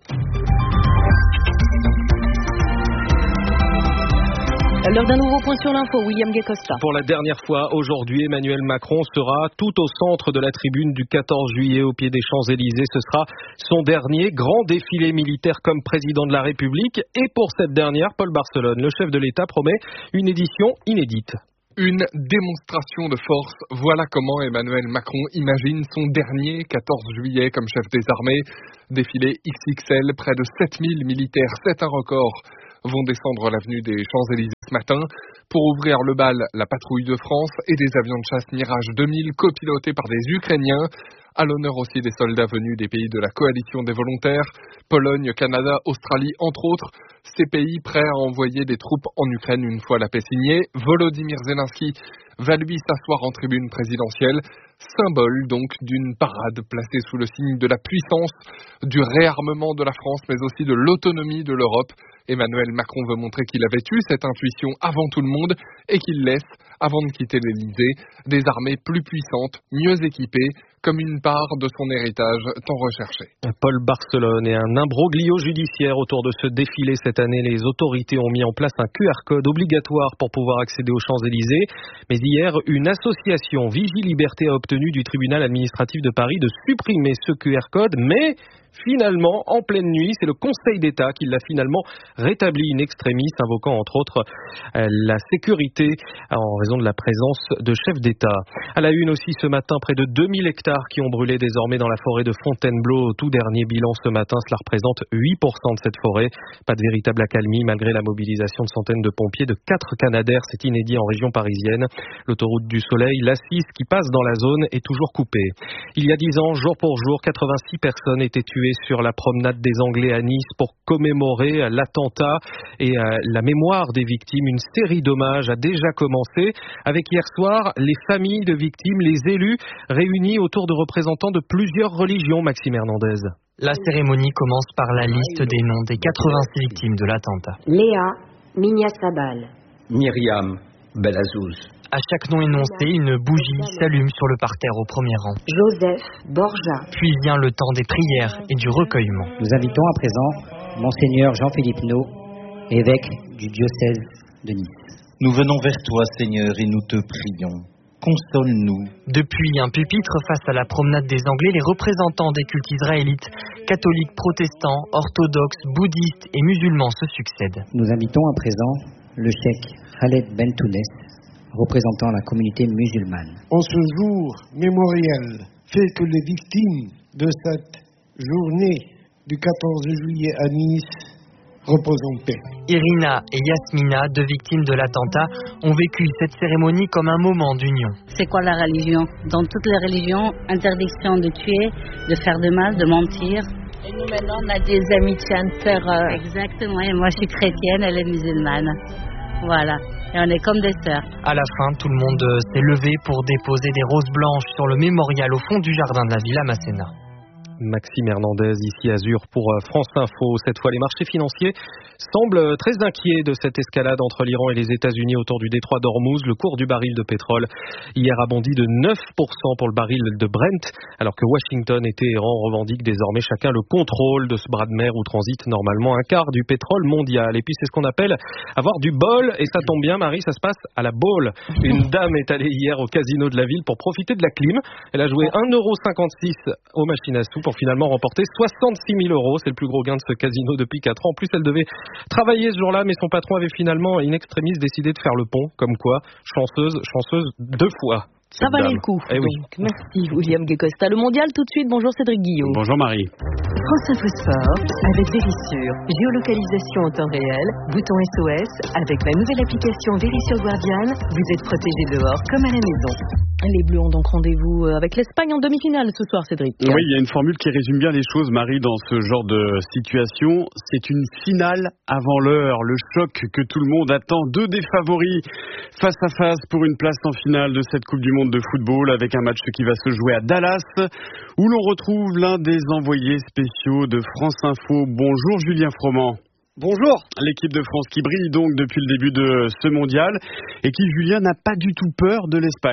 L'heure d'un nouveau point sur l'info, William Guécosta. Pour la dernière fois, aujourd'hui, Emmanuel Macron sera tout au centre de la tribune du 14 juillet au pied des Champs-Élysées. Ce sera son dernier grand défilé militaire comme président de la République. Et pour cette dernière, Paul Barcelone, le chef de l'État, promet une édition inédite. Une démonstration de force, voilà comment Emmanuel Macron imagine son dernier 14 juillet comme chef des armées. Défilé XXL, près de 7000 militaires, c'est un record, vont descendre l'avenue des Champs-Élysées ce matin. Pour ouvrir le bal, la patrouille de France et des avions de chasse Mirage 2000 copilotés par des Ukrainiens. À l'honneur aussi des soldats venus des pays de la coalition des volontaires, Pologne, Canada, Australie, entre autres. Ces pays prêts à envoyer des troupes en Ukraine une fois la paix signée. Volodymyr Zelensky va lui s'asseoir en tribune présidentielle. Symbole donc d'une parade placée sous le signe de la puissance, du réarmement de la France, mais aussi de l'autonomie de l'Europe. Emmanuel Macron veut montrer qu'il avait eu cette intuition avant tout le monde et qu'il laisse, avant de quitter l'Élysée, des armées plus puissantes, mieux équipées, comme une part de son héritage tant recherché. Paul Barcelone et un imbroglio judiciaire autour de ce défilé cette année. Les autorités ont mis en place un QR code obligatoire pour pouvoir accéder aux Champs-Élysées. Mais hier, une association Vigie Liberté a obtenu du tribunal administratif de Paris de supprimer ce QR code, mais finalement, en pleine nuit, c'est le Conseil d'État qui l'a finalement rétabli in extremis, invoquant entre autres la sécurité en raison de la présence de chefs d'État. À la une aussi ce matin, près de 2000 hectares qui ont brûlé désormais dans la forêt de Fontainebleau. Au tout dernier bilan ce matin, cela représente 8% de cette forêt. Pas de véritable accalmie malgré la mobilisation de centaines de pompiers, de 4 Canadair, c'est inédit en région parisienne. L'autoroute du Soleil, l'A6 qui passe dans la zone, est toujours coupée. Il y a 10 ans, jour pour jour, 86 personnes étaient tuées sur la promenade des Anglais à Nice pour commémorer l'attentat et la mémoire des victimes. Une série d'hommages a déjà commencé avec hier soir les familles de victimes, les élus réunis autour de représentants de plusieurs religions, Maxime Hernandez. La cérémonie commence par la liste des noms des 86 victimes de l'attentat. Léa Mignasabal, Myriam Belazouz. À chaque nom énoncé, une bougie s'allume sur le parterre au premier rang. Joseph Borja. Puis vient le temps des prières et du recueillement. Nous invitons à présent Monseigneur Jean-Philippe No, évêque du diocèse de Nice. Nous venons vers toi, Seigneur, et nous te prions. Console-nous. Depuis un pupitre face à la promenade des Anglais, les représentants des cultes israélites, catholiques, protestants, orthodoxes, bouddhistes et musulmans se succèdent. Nous invitons à présent le cheikh Khaled Bentounes, représentant la communauté musulmane. En ce jour mémoriel, fait que les victimes de cette journée du 14 juillet à Nice reposent en paix. Irina et Yasmina, deux victimes de l'attentat, ont vécu cette cérémonie comme un moment d'union. C'est quoi la religion? Dans toutes les religions, interdiction de tuer, de faire de mal, de mentir. Et nous maintenant, on a des amitiés internes. Exactement, et moi je suis chrétienne, elle est musulmane. Voilà, et on est comme des sœurs. À la fin, tout le monde s'est levé pour déposer des roses blanches sur le mémorial au fond du jardin de la Villa Masséna. Maxime Hernandez, ici Azur pour France Info. Cette fois, les marchés financiers semblent très inquiets de cette escalade entre l'Iran et les États-Unis autour du détroit d'Ormuz. Le cours du baril de pétrole hier a bondi de 9% pour le baril de Brent, alors que Washington et Téhéran revendiquent désormais chacun le contrôle de ce bras de mer où transite normalement un quart du pétrole mondial. Et puis c'est ce qu'on appelle avoir du bol, et ça tombe bien, Marie, ça se passe à la Baule. Une dame est allée hier au casino de la ville pour profiter de la clim. Elle a joué 1,56 € aux machines à sous pour finalement remporter 66 000 €. C'est le plus gros gain de ce casino depuis 4 ans. En plus, elle devait travailler ce jour-là, mais son patron avait finalement in extremis décidé de faire le pont. Comme quoi, chanceuse 2 fois. Ça valait le coup. Eh oui. Donc, merci William Guécosta. Le mondial tout de suite. Bonjour Cédric Guillaume. Bonjour Marie. France Info Sport avec Vérissure. Géolocalisation en temps réel. Bouton SOS. Avec la nouvelle application Vérissure Guardian, vous êtes protégé dehors comme à la maison. Les Bleus ont donc rendez-vous avec l'Espagne en demi-finale ce soir, Cédric. Oui, il y a une formule qui résume bien les choses, Marie, dans ce genre de situation. C'est une finale avant l'heure. Le choc que tout le monde attend. 2 des favoris face à face pour une place en finale de cette Coupe du Monde de football, avec un match qui va se jouer à Dallas, où l'on retrouve l'un des envoyés spéciaux de France Info. Bonjour Julien Froment. Bonjour. L'équipe de France qui brille donc depuis le début de ce mondial et qui, Julien, n'a pas du tout peur de l'Espagne.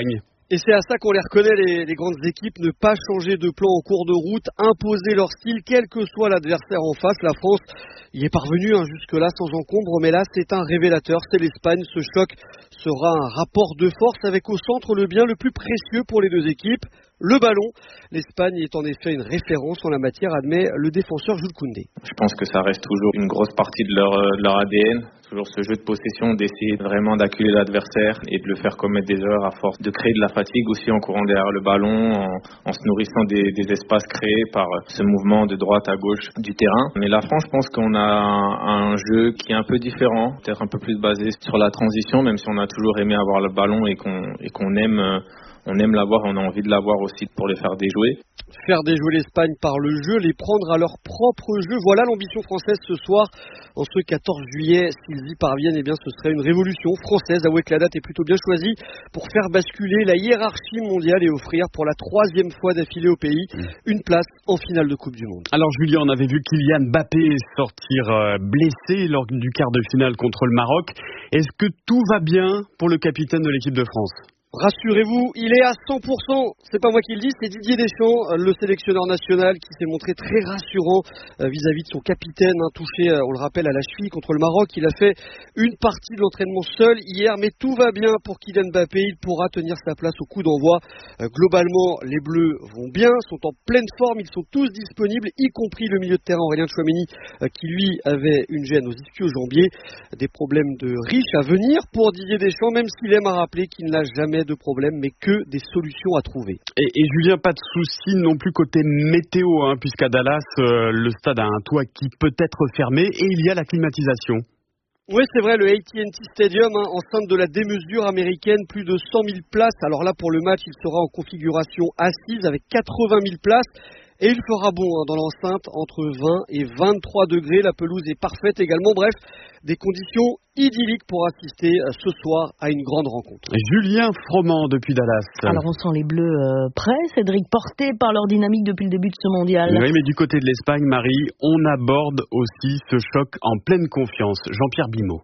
Et c'est à ça qu'on les reconnaît, les grandes équipes, ne pas changer de plan en cours de route, imposer leur style, quel que soit l'adversaire en face. La France y est parvenue jusque-là sans encombre, mais là c'est un révélateur, c'est l'Espagne. Ce choc sera un rapport de force avec au centre le bien le plus précieux pour les deux équipes, le ballon. L'Espagne est en effet une référence en la matière, admet le défenseur Jules Koundé. Je pense que ça reste toujours une grosse partie de leur ADN. Toujours ce jeu de possession, d'essayer vraiment d'acculer l'adversaire et de le faire commettre des erreurs à force de créer de la fatigue aussi en courant derrière le ballon, en se nourrissant des espaces créés par ce mouvement de droite à gauche du terrain. Mais la France, je pense qu'on a un jeu qui est un peu différent, peut-être un peu plus basé sur la transition, même si on a toujours aimé avoir le ballon et qu'on aime... On aime l'avoir, on a envie de l'avoir aussi pour les faire déjouer. Faire déjouer l'Espagne par le jeu, les prendre à leur propre jeu, voilà l'ambition française ce soir. En ce 14 juillet, s'ils y parviennent, eh bien ce serait une révolution française. Avouez que la date est plutôt bien choisie pour faire basculer la hiérarchie mondiale et offrir pour la 3e fois d'affilée au pays une place en finale de Coupe du Monde. Alors Julien, on avait vu Kylian Mbappé sortir blessé lors du quart de finale contre le Maroc. Est-ce que tout va bien pour le capitaine de l'équipe de France ? Rassurez-vous, il est à 100%, c'est pas moi qui le dis, c'est Didier Deschamps, le sélectionneur national qui s'est montré très rassurant vis-à-vis de son capitaine, touché, on le rappelle, à la cheville contre le Maroc. Il a fait une partie de l'entraînement seul hier, mais tout va bien pour Kylian Mbappé, il pourra tenir sa place au coup d'envoi. Globalement, les Bleus vont bien, sont en pleine forme, ils sont tous disponibles, y compris le milieu de terrain Aurélien Tchouaméni, qui lui avait une gêne aux ischio-jambiers. Des problèmes de riches à venir pour Didier Deschamps, même s'il aime à rappeler qu'il n'a jamais de problème, mais que des solutions à trouver. Et Julien, pas de souci non plus côté météo, puisqu'à Dallas, le stade a un toit qui peut être fermé et il y a la climatisation. Oui, c'est vrai, le AT&T Stadium, enceinte de la démesure américaine, plus de 100 000 places. Alors là, pour le match, il sera en configuration assise avec 80 000 places. Et il fera bon dans l'enceinte, entre 20 et 23 degrés. La pelouse est parfaite également. Bref, des conditions idylliques pour assister ce soir à une grande rencontre. Julien Froment depuis Dallas. Alors on sent les Bleus prêts, Cédric, portés par leur dynamique depuis le début de ce mondial. Oui, mais du côté de l'Espagne, Marie, on aborde aussi ce choc en pleine confiance. Jean-Pierre Bimot.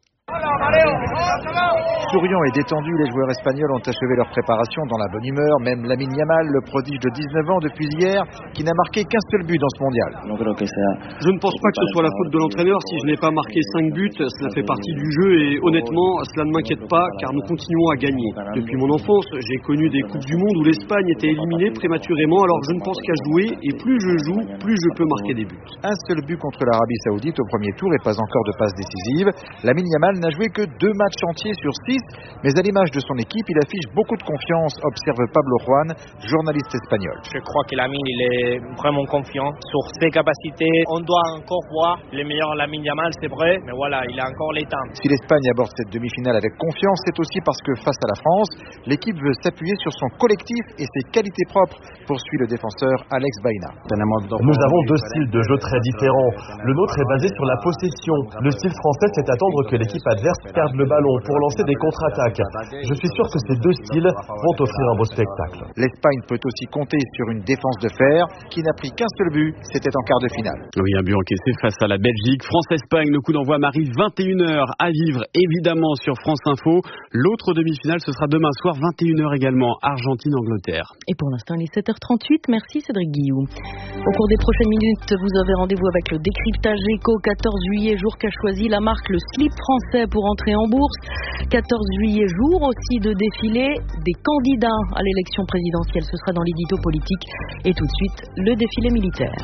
Souriants et détendus, les joueurs espagnols ont achevé leur préparation dans la bonne humeur. Même Lamine Yamal, le prodige de 19 ans depuis hier, qui n'a marqué qu'un seul but dans ce mondial. Je ne pense pas que ce soit la faute de l'entraîneur si je n'ai pas marqué 5 buts. Cela fait partie du jeu et honnêtement, cela ne m'inquiète pas car nous continuons à gagner. Depuis mon enfance, j'ai connu des Coupes du Monde où l'Espagne était éliminée prématurément. Alors je ne pense qu'à jouer et plus je joue, plus je peux marquer des buts. Un seul but contre l'Arabie Saoudite au premier tour et pas encore de passe décisive. Lamine Yamal n'a joué que 2 matchs entiers sur 6, mais à l'image de son équipe, il affiche beaucoup de confiance, observe Pablo Juan, journaliste espagnol. Je crois que Lamine, il est vraiment confiant sur ses capacités. On doit encore voir le meilleur Lamine Yamal, c'est vrai, mais voilà, il a encore les temps. Si l'Espagne aborde cette demi-finale avec confiance, c'est aussi parce que face à la France, l'équipe veut s'appuyer sur son collectif et ses qualités propres, poursuit le défenseur Alex Baena. Nous avons 2 styles de jeu très différents. Le nôtre est basé sur la possession. Le style français, c'est attendre que l'équipe adverse perde le ballon pour lancer des contre-attaques. Je suis sûr que ces 2 styles vont offrir un beau spectacle. L'Espagne peut aussi compter sur une défense de fer qui n'a pris qu'un seul but, c'était en quart de finale. Oui, un but encaissé face à la Belgique. France-Espagne, le coup d'envoi Marie, 21h à vivre évidemment sur France Info. L'autre demi-finale, ce sera demain soir, 21h également, Argentine-Angleterre. Et pour l'instant, il est 7h38. Merci Cédric Guillou. Au cours des prochaines minutes, vous avez rendez-vous avec le décryptage éco. 14 juillet, jour qu'a choisi la marque le slip français pour entrer en bourse. 14 juillet, jour aussi de défilé des candidats à l'élection présidentielle. Ce sera dans l'édito politique. Et tout de suite, le défilé militaire.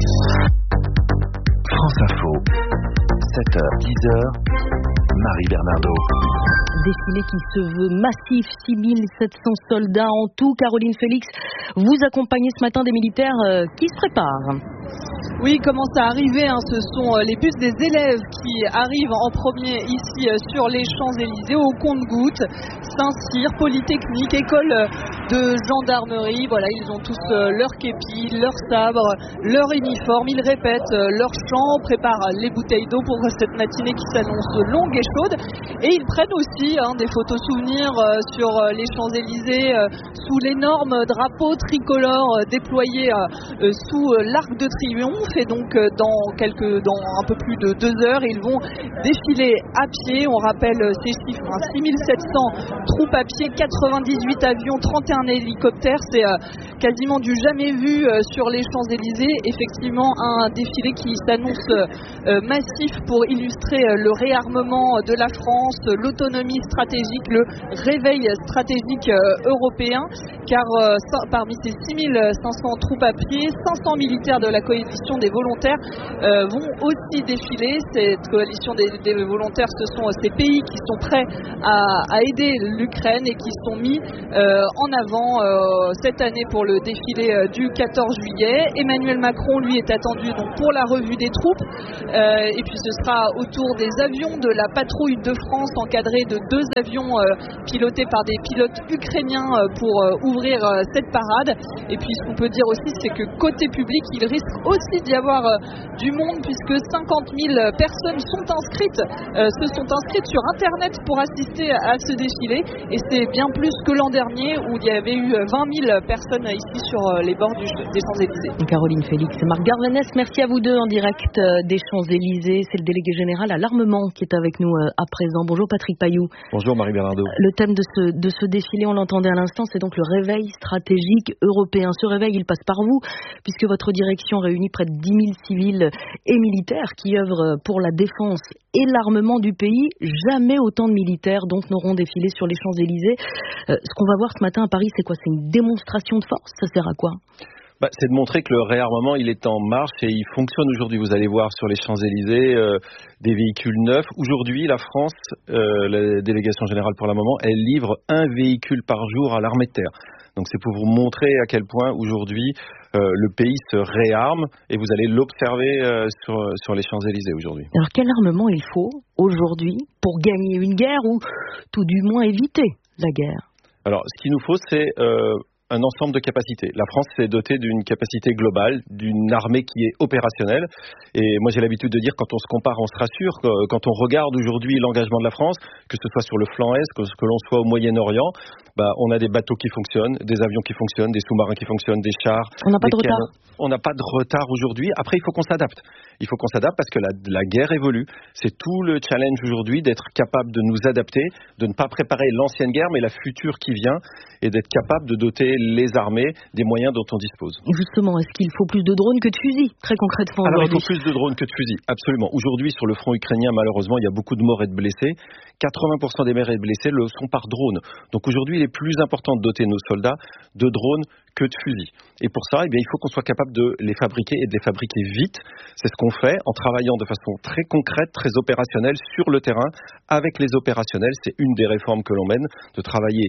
France Info, 7h, 10h, Marie Bernardo. Défilé qui se veut massif, 6700 soldats en tout. Caroline Félix, vous accompagnez ce matin des militaires qui se préparent. Oui, commence à arriver, ce sont les bus des élèves qui arrivent en premier ici sur les Champs-Élysées au compte-gouttes. Saint-Cyr, Polytechnique, école de gendarmerie, voilà, ils ont tous leur képi, leur sabre, leur uniforme, ils répètent leur chant, préparent les bouteilles d'eau pour cette matinée qui s'annonce longue et chaude. Et ils prennent aussi des photos souvenirs sur les Champs-Élysées sous l'énorme drapeau tricolore déployé sous l'Arc de Triomphe. Et donc dans un peu plus de 2 heures, ils vont défiler à pied. On rappelle ces chiffres, 6700 troupes à pied, 98 avions, 31 hélicoptères. C'est quasiment du jamais vu sur les Champs-Élysées. Effectivement, un défilé qui s'annonce massif pour illustrer le réarmement de la France, l'autonomie stratégique, le réveil stratégique européen, car parmi ces 6500 troupes à pied, 500 militaires de la coalition des volontaires vont aussi défiler. Cette coalition des volontaires, ce sont ces pays qui sont prêts à aider l'Ukraine et qui sont mis en avant cette année pour le défilé du 14 juillet. Emmanuel Macron, lui, est attendu donc pour la revue des troupes. Et puis ce sera au tour des avions de la patrouille de France, encadrée de 2 avions pilotés par des pilotes ukrainiens pour ouvrir cette parade. Et puis ce qu'on peut dire aussi, c'est que côté public, il risque aussi d'y avoir du monde, puisque 50 000 personnes se sont inscrites sur Internet pour assister à ce défilé. Et c'est bien plus que l'an dernier, où il y avait eu 20 000 personnes ici sur les bords des Champs-Élysées. Caroline Félix et Marc Garvenès, merci à vous deux en direct des Champs-Élysées. C'est le délégué général à l'armement qui est avec nous à présent. Bonjour Patrick Pailloux. Bonjour Marie Bernardo. Le thème de ce défilé, on l'entendait à l'instant, c'est donc le réveil stratégique européen. Ce réveil, il passe par vous, puisque votre direction réunit près de 10 000 civils et militaires qui œuvrent pour la défense et l'armement du pays. Jamais autant de militaires donc n'auront défilé sur les Champs-Élysées. Ce qu'on va voir ce matin à Paris, c'est quoi? C'est une démonstration de force? Ça sert à quoi? C'est de montrer que le réarmement, il est en marche et il fonctionne aujourd'hui. Vous allez voir sur les Champs-Élysées des véhicules neufs. Aujourd'hui, la France, la délégation générale pour l'armement, elle livre 1 véhicule par jour à l'armée de terre. Donc c'est pour vous montrer à quel point aujourd'hui le pays se réarme, et vous allez l'observer sur les Champs-Élysées aujourd'hui. Alors quel armement il faut aujourd'hui pour gagner une guerre, ou tout du moins éviter la guerre? Alors ce qu'il nous faut, c'est un ensemble de capacités. La France s'est dotée d'une capacité globale, d'une armée qui est opérationnelle. Et moi, j'ai l'habitude de dire, quand on se compare, on se rassure. Quand on regarde aujourd'hui l'engagement de la France, que ce soit sur le flanc Est, que l'on soit au Moyen-Orient, on a des bateaux qui fonctionnent, des avions qui fonctionnent, des sous-marins qui fonctionnent, des chars. On n'a pas de retard. On n'a pas de retard aujourd'hui. Après, il faut qu'on s'adapte. Il faut qu'on s'adapte parce que la guerre évolue. C'est tout le challenge aujourd'hui, d'être capable de nous adapter, de ne pas préparer l'ancienne guerre, mais la future qui vient, et d'être capable de doter les armées des moyens dont on dispose. Justement, est-ce qu'il faut plus de drones que de fusils, très concrètement? Alors, il faut plus de drones que de fusils, absolument. Aujourd'hui, sur le front ukrainien, malheureusement, il y a beaucoup de morts et de blessés. 80% des morts et de blessés le sont par drone. Donc aujourd'hui, il est plus important de doter nos soldats de drones que de fusils. Et pour ça, il faut qu'on soit capable de les fabriquer, et de les fabriquer vite. C'est ce qu'on fait en travaillant de façon très concrète, très opérationnelle sur le terrain avec les opérationnels. C'est une des réformes que l'on mène, de travailler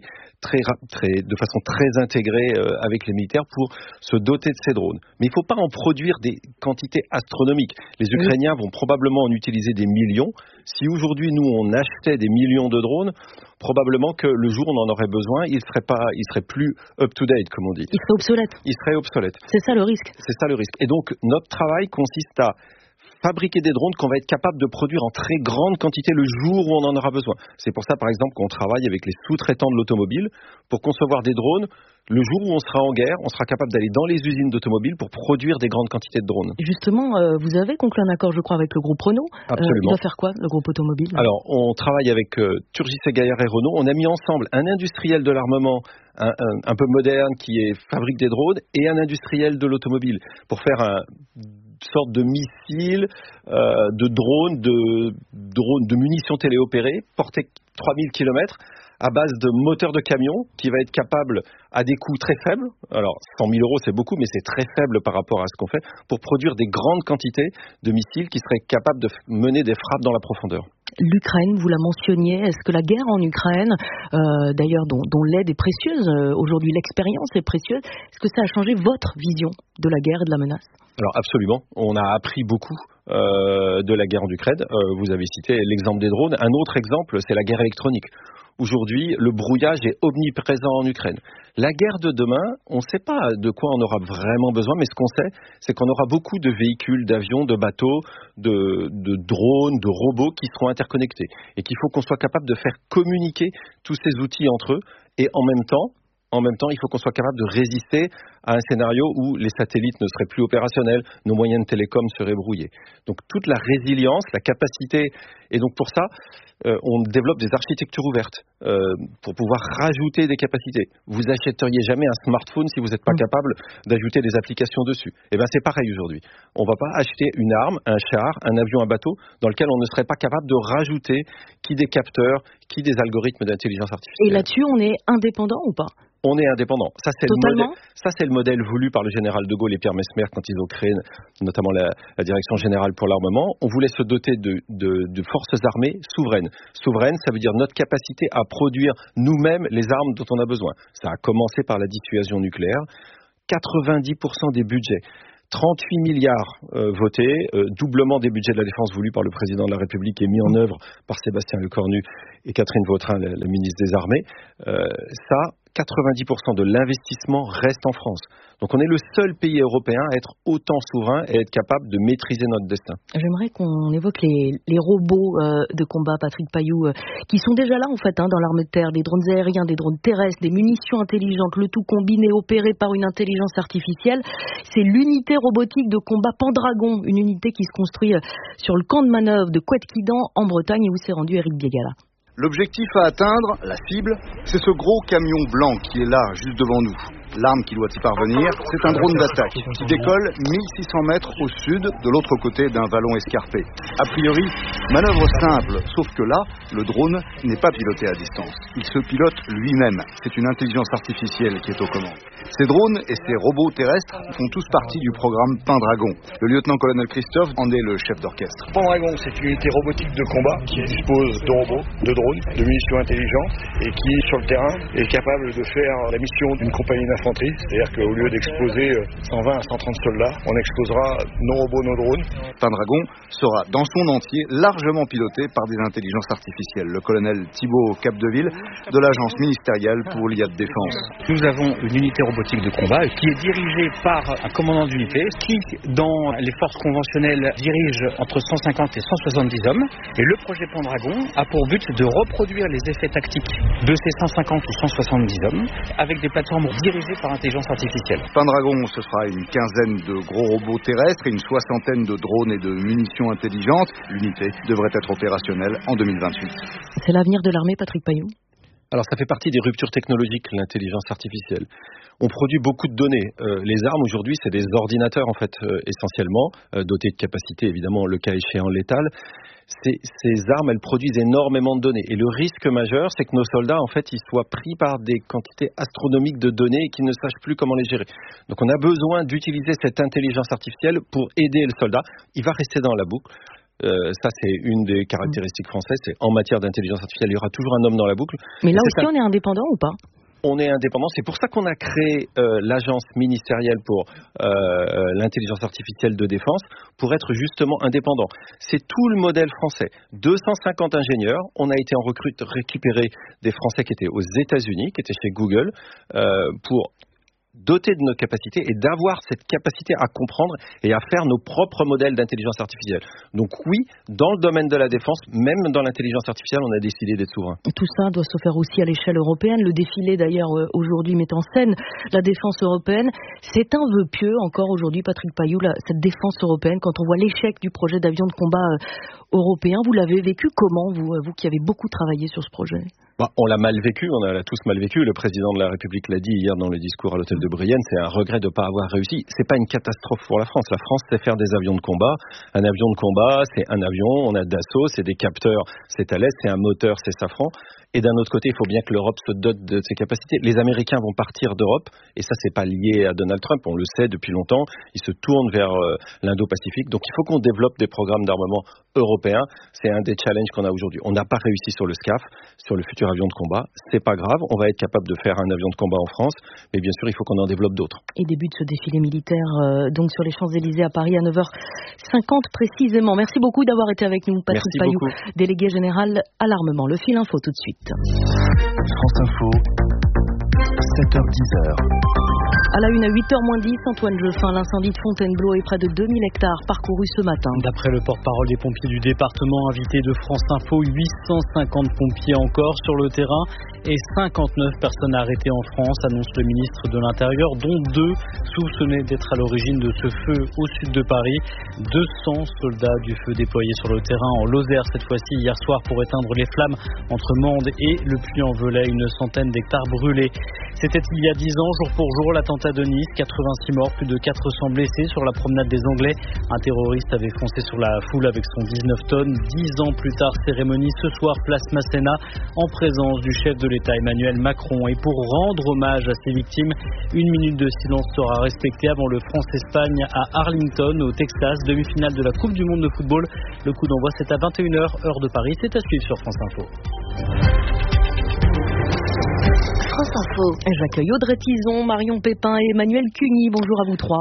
de façon très intégrée avec les militaires pour se doter de ces drones. Mais il ne faut pas en produire des quantités astronomiques. Les Ukrainiens vont probablement en utiliser des millions. Si aujourd'hui, nous, on achetait des millions de drones, probablement que le jour où on en aurait besoin, il serait plus up-to-date, comme on dit. Il serait obsolète. Il serait obsolète. C'est ça le risque. C'est ça le risque. Et donc, notre travail consiste à fabriquer des drones qu'on va être capable de produire en très grande quantité le jour où on en aura besoin. C'est pour ça, par exemple, qu'on travaille avec les sous-traitants de l'automobile pour concevoir des drones. Le jour où on sera en guerre, on sera capable d'aller dans les usines d'automobiles pour produire des grandes quantités de drones. Justement, vous avez conclu un accord, je crois, avec le groupe Renault. Absolument. Il va faire quoi, le groupe automobile? Alors, on travaille avec Turgis et Gaillard et Renault. On a mis ensemble un industriel de l'armement un peu moderne qui fabrique des drones, et un industriel de l'automobile pour faire une sorte de missile, de drone, de munitions téléopérées, portées 3000 km, à base de moteurs de camion, qui va être capable, à des coûts très faibles, alors 100 000 euros c'est beaucoup, mais c'est très faible par rapport à ce qu'on fait, pour produire des grandes quantités de missiles qui seraient capables de mener des frappes dans la profondeur. L'Ukraine, vous la mentionniez, est-ce que la guerre en Ukraine, d'ailleurs dont l'aide est précieuse, aujourd'hui l'expérience est précieuse, est-ce que ça a changé votre vision de la guerre et de la menace? Alors absolument, on a appris beaucoup de la guerre en Ukraine. Vous avez cité l'exemple des drones. Un autre exemple, c'est la guerre électronique. Aujourd'hui, le brouillage est omniprésent en Ukraine. La guerre de demain, on ne sait pas de quoi on aura vraiment besoin, mais ce qu'on sait, c'est qu'on aura beaucoup de véhicules, d'avions, de bateaux, de drones, de robots qui seront interconnectés. Et qu'il faut qu'on soit capable de faire communiquer tous ces outils entre eux. Et en même temps, il faut qu'on soit capable de résister à un scénario où les satellites ne seraient plus opérationnels, nos moyens de télécom seraient brouillés. Donc toute la résilience, la capacité, et donc pour ça, on développe des architectures ouvertes pour pouvoir rajouter des capacités. Vous achèteriez jamais un smartphone si vous n'êtes pas capable d'ajouter des applications dessus. Et bien c'est pareil aujourd'hui. On ne va pas acheter une arme, un char, un avion, un bateau dans lequel on ne serait pas capable de rajouter qui des capteurs, qui des algorithmes d'intelligence artificielle. Et là-dessus, on est indépendant ou pas ? On est indépendant. Ça, c'est le modèle voulu par le général de Gaulle et Pierre Messmer quand ils ont créé notamment la Direction générale pour l'armement. On voulait se doter de forces armées souveraines. Souveraines, ça veut dire notre capacité à produire nous-mêmes les armes dont on a besoin. Ça a commencé par la dissuasion nucléaire. 90% des budgets. 38 milliards votés, doublement des budgets de la défense voulus par le président de la République et mis en œuvre par Sébastien Lecornu et Catherine Vautrin, la ministre des Armées. 90% de l'investissement reste en France. Donc on est le seul pays européen à être autant souverain et être capable de maîtriser notre destin. J'aimerais qu'on évoque les robots de combat, Patrick Payoux, qui sont déjà là en fait dans l'armée de terre, des drones aériens, des drones terrestres, des munitions intelligentes, le tout combiné, opéré par une intelligence artificielle. C'est l'unité robotique de combat Pendragon, une unité qui se construit sur le camp de manœuvre de Couët-Quidan en Bretagne et où s'est rendu Eric Biegala. L'objectif à atteindre, la cible, c'est ce gros camion blanc qui est là, juste devant nous. L'arme qui doit y parvenir, c'est un drone d'attaque qui décolle 1600 mètres au sud, de l'autre côté d'un vallon escarpé. A priori, manœuvre simple, sauf que là, le drone n'est pas piloté à distance. Il se pilote lui-même. C'est une intelligence artificielle qui est aux commandes. Ces drones et ces robots terrestres font tous partie du programme Pendragon. Le lieutenant-colonel Christophe en est le chef d'orchestre. Pendragon, c'est une unité robotique de combat qui dispose de robots, de drones, de munitions intelligentes et qui, sur le terrain, est capable de faire la mission d'une compagnie d'infanterie. C'est-à-dire qu'au lieu d'exposer 120 à 130 soldats, on exposera nos robots, nos drones. Pendragon sera dans son entier largement piloté par des intelligences artificielles. Le colonel Thibaut Capdeville de l'agence ministérielle pour l'IA de défense. Nous avons une unité robotique de combat qui est dirigée par un commandant d'unité qui, dans les forces conventionnelles, dirige entre 150 et 170 hommes. Et le projet Pendragon a pour but de reproduire les effets tactiques de ces 150 ou 170 hommes avec des plateformes dirigées par intelligence artificielle. Pendragon, ce sera une quinzaine de gros robots terrestres et une soixantaine de drones et de munitions intelligentes. L'unité devrait être opérationnelle en 2028. C'est l'avenir de l'armée, Patrick Payoux ? Alors ça fait partie des ruptures technologiques, l'intelligence artificielle. On produit beaucoup de données. Les armes aujourd'hui, c'est des ordinateurs en fait essentiellement, dotés de capacités évidemment le cas échéant létales. Ces armes, elles produisent énormément de données. Et le risque majeur, c'est que nos soldats, en fait, ils soient pris par des quantités astronomiques de données et qu'ils ne sachent plus comment les gérer. Donc on a besoin d'utiliser cette intelligence artificielle pour aider le soldat. Il va rester dans la boucle. Ça, c'est une des caractéristiques françaises. C'est en matière d'intelligence artificielle, il y aura toujours un homme dans la boucle. Mais là aussi, on est indépendant ou pas ? On est indépendant. C'est pour ça qu'on a créé l'agence ministérielle pour l'intelligence artificielle de défense, pour être justement indépendant. C'est tout le modèle français. 250 ingénieurs. On a été en récupérer des Français qui étaient aux États-Unis, qui étaient chez Google, pour doter de nos capacités et d'avoir cette capacité à comprendre et à faire nos propres modèles d'intelligence artificielle. Donc oui, dans le domaine de la défense, même dans l'intelligence artificielle, on a décidé d'être souverain. Tout ça doit se faire aussi à l'échelle européenne. Le défilé d'ailleurs aujourd'hui met en scène la défense européenne. C'est un vœu pieux encore aujourd'hui, Patrick Payoux, cette défense européenne, quand on voit l'échec du projet d'avion de combat européen. Vous l'avez vécu comment, vous qui avez beaucoup travaillé sur ce projet ? On l'a mal vécu, on l'a tous mal vécu. Le président de la République l'a dit hier dans le discours à l'hôtel de Brienne, c'est un regret de ne pas avoir réussi. C'est pas une catastrophe pour la France. La France sait faire des avions de combat. Un avion de combat, c'est un avion, on a Dassault, c'est des capteurs, c'est Thales, c'est un moteur, c'est Safran. Et d'un autre côté, il faut bien que l'Europe se dote de ses capacités. Les Américains vont partir d'Europe, et ça, c'est pas lié à Donald Trump, on le sait depuis longtemps. Ils se tournent vers l'Indo-Pacifique. Donc, il faut qu'on développe des programmes d'armement européens. C'est un des challenges qu'on a aujourd'hui. On n'a pas réussi sur le SCAF, sur le futur avion de combat. C'est pas grave. On va être capable de faire un avion de combat en France, mais bien sûr, il faut qu'on en développe d'autres. Et début de ce défilé militaire, donc sur les Champs-Élysées à Paris à 9h50 précisément. Merci beaucoup d'avoir été avec nous, Patrick Payoux, délégué général à l'armement. Le fil info tout de suite. France Info, 7h-10h. À la une à 8h-10, Antoine Jeffin, l'incendie de Fontainebleau est près de 2000 hectares parcourus ce matin. D'après le porte-parole des pompiers du département invité de France Info, 850 pompiers encore sur le terrain et 59 personnes arrêtées en France, annonce le ministre de l'Intérieur, dont 2 soupçonnés d'être à l'origine de ce feu au sud de Paris. 200 soldats du feu déployés sur le terrain en Lozère cette fois-ci hier soir pour éteindre les flammes entre Mende et le Puy-en-Velay, une centaine d'hectares brûlés. C'était il y a 10 ans, jour pour jour, l'attentat de Nice, 86 morts, plus de 400 blessés sur la promenade des Anglais. Un terroriste avait foncé sur la foule avec son 19 tonnes. 10 ans plus tard, cérémonie ce soir, place Masséna, en présence du chef de l'État Emmanuel Macron. Et pour rendre hommage à ces victimes, 1 minute de silence sera respectée avant le France-Espagne à Arlington, au Texas, demi-finale de la Coupe du Monde de football. Le coup d'envoi, c'est à 21h, heure de Paris. C'est à suivre sur France Info. France Info. J'accueille Audrey Tison, Marion Pépin et Emmanuel Cuny. Bonjour à vous trois.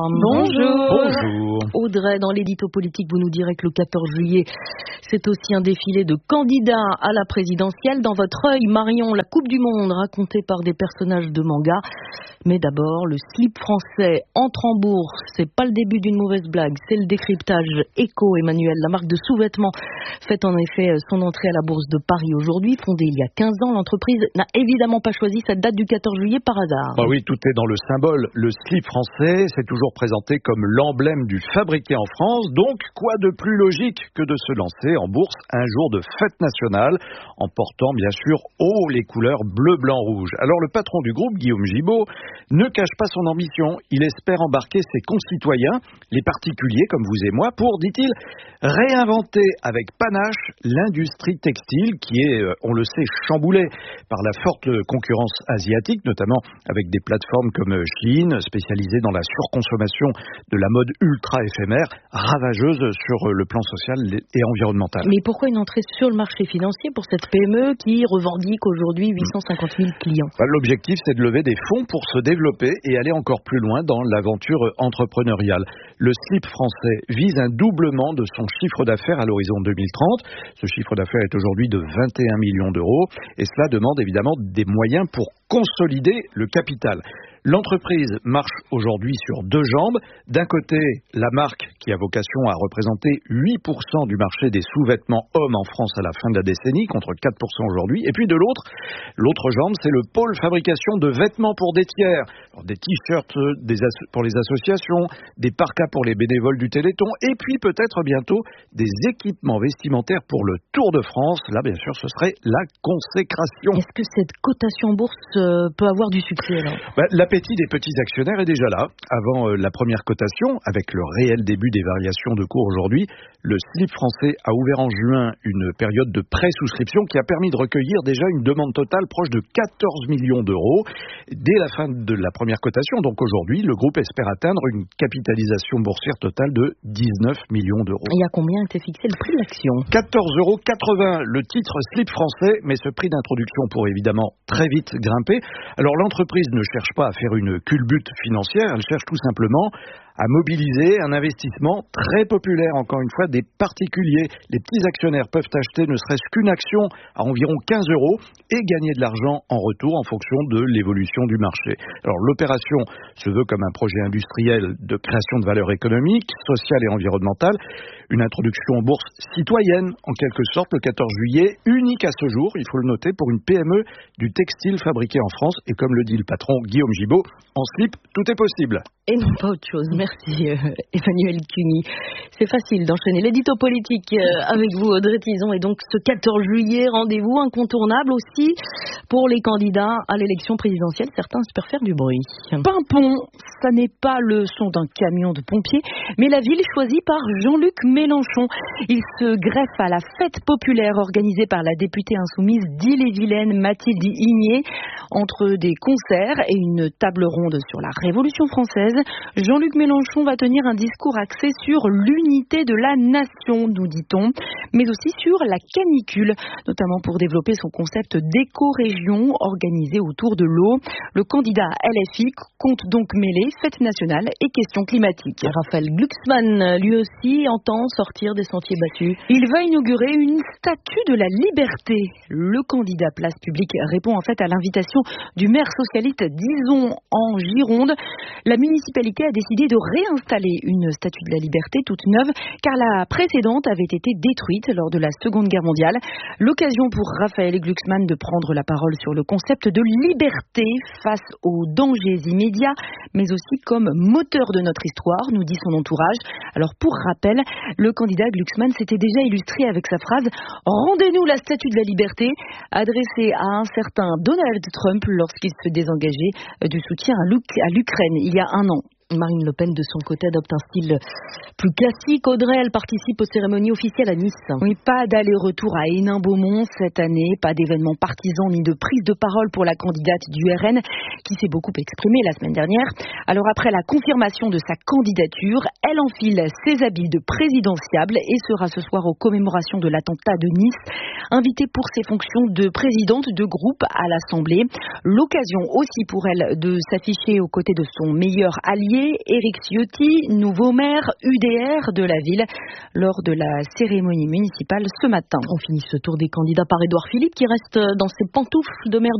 Bonjour. Audrey, dans l'édito politique, vous nous direz que le 14 juillet, c'est aussi un défilé de candidats à la présidentielle. Dans votre œil, Marion, la Coupe du Monde racontée par des personnages de manga. Mais d'abord, le slip français entre en bourse. C'est pas le début d'une mauvaise blague, c'est le décryptage. Eco, Emmanuel, la marque de sous-vêtements, fait en effet son entrée à la bourse de Paris aujourd'hui. Fondée il y a 15 ans, l'entreprise n'a évidemment pas choisi cette date du 14 juillet par hasard. Ah oui, tout est dans le symbole. Le slip français, c'est toujours présenté comme l'emblème du fabriqué en France. Donc, quoi de plus logique que de se lancer en bourse un jour de fête nationale, en portant bien sûr haut les couleurs bleu, blanc, rouge. Alors, le patron du groupe, Guillaume Gibault, ne cache pas son ambition. Il espère embarquer ses concitoyens, les particuliers comme vous et moi, pour, dit-il, réinventer avec panache l'industrie textile qui est, on le sait, chamboulée par la forte concurrence asiatique, notamment avec des plateformes comme Shein, spécialisées dans la surconsommation de la mode ultra éphémère, ravageuse sur le plan social et environnemental. Mais pourquoi une entrée sur le marché financier pour cette PME qui revendique aujourd'hui 850 000 clients ? L'objectif, c'est de lever des fonds pour se développer et aller encore plus loin dans l'aventure entrepreneuriale. Le slip français vise un doublement de son chiffre d'affaires à l'horizon 2030. Ce chiffre d'affaires est aujourd'hui de 21 millions d'euros et cela demande évidemment des moyens pour consolider le capital. L'entreprise marche aujourd'hui sur 2 jambes. D'un côté, la marque qui a vocation à représenter 8% du marché des sous-vêtements hommes en France à la fin de la décennie, contre 4% aujourd'hui. Et puis de l'autre jambe, c'est le pôle fabrication de vêtements pour des tiers. Alors, des t-shirts pour les associations, des parkas pour les bénévoles du Téléthon, et puis peut-être bientôt des équipements vestimentaires pour le Tour de France. Là, bien sûr, ce serait la consécration. Est-ce que cette cotation bourse peut avoir du succès alors ? L'appétit des petits actionnaires est déjà là. Avant la première cotation, avec le réel début des variations de cours aujourd'hui, le slip français a ouvert en juin une période de pré-souscription qui a permis de recueillir déjà une demande totale proche de 14 millions d'euros. Dès la fin de la première cotation, donc aujourd'hui, le groupe espère atteindre une capitalisation boursière totale de 19 millions d'euros. Et à combien était fixé le prix de l'action ? 14,80 € le titre slip français, mais ce prix d'introduction pourrait évidemment très vite grimper. Alors l'entreprise ne cherche pas à faire une culbute financière, elle cherche tout simplement à mobiliser un investissement très populaire, encore une fois, des particuliers. Les petits actionnaires peuvent acheter ne serait-ce qu'une action à environ 15 € et gagner de l'argent en retour en fonction de l'évolution du marché. Alors l'opération se veut comme un projet industriel de création de valeur économique, sociale et environnementale. Une introduction en bourse citoyenne, en quelque sorte, le 14 juillet, unique à ce jour, il faut le noter, pour une PME du textile fabriqué en France. Et comme le dit le patron Guillaume Gibault, en slip, tout est possible. Et non pas autre chose. Merci Emmanuel Cuny. C'est facile d'enchaîner l'édito politique avec vous Audrey Tison. Et donc ce 14 juillet, rendez-vous incontournable aussi pour les candidats à l'élection présidentielle. Certains espèrent faire du bruit. Pimpon, ça n'est pas le son d'un camion de pompiers, mais la ville choisie par Jean-Luc Mélenchon. Il se greffe à la fête populaire organisée par la députée insoumise d'Ille-et-Vilaine, Mathilde Igné. Entre des concerts et une table ronde sur la Révolution française, Jean-Luc Mélenchon va tenir un discours axé sur l'unité de la nation, nous dit-on, mais aussi sur la canicule, notamment pour développer son concept d'éco-région organisée autour de l'eau. Le candidat LFI compte donc mêler fête nationale et questions climatiques. Raphaël Glucksmann, lui aussi, entend sortir des sentiers battus. Il va inaugurer une statue de la liberté. Le candidat Place Publique répond en fait à l'invitation du maire socialiste d'Izon en Gironde. La municipalité a décidé de réinstaller une statue de la liberté toute neuve car la précédente avait été détruite lors de la Seconde Guerre mondiale. L'occasion pour Raphaël Glucksmann de prendre la parole sur le concept de liberté face aux dangers immédiats, mais aussi comme moteur de notre histoire, nous dit son entourage. Alors pour rappel, le candidat Glucksmann s'était déjà illustré avec sa phrase « Rendez-nous la statue de la liberté » adressée à un certain Donald Trump lorsqu'il se désengageait du soutien à l'Ukraine il y a un an. Marine Le Pen, de son côté, adopte un style plus classique. Audrey, elle participe aux cérémonies officielles à Nice. Oui, pas d'aller-retour à Hénin-Beaumont cette année, pas d'événements partisans ni de prise de parole pour la candidate du RN qui s'est beaucoup exprimée la semaine dernière. Alors après la confirmation de sa candidature, elle enfile ses habits de présidentiable et sera ce soir aux commémorations de l'attentat de Nice, invitée pour ses fonctions de présidente de groupe à l'Assemblée. L'occasion aussi pour elle de s'afficher aux côtés de son meilleur allié, Éric Ciotti, nouveau maire UDR de la ville, lors de la cérémonie municipale ce matin. On finit ce tour des candidats par Édouard Philippe qui reste dans ses pantoufles de maire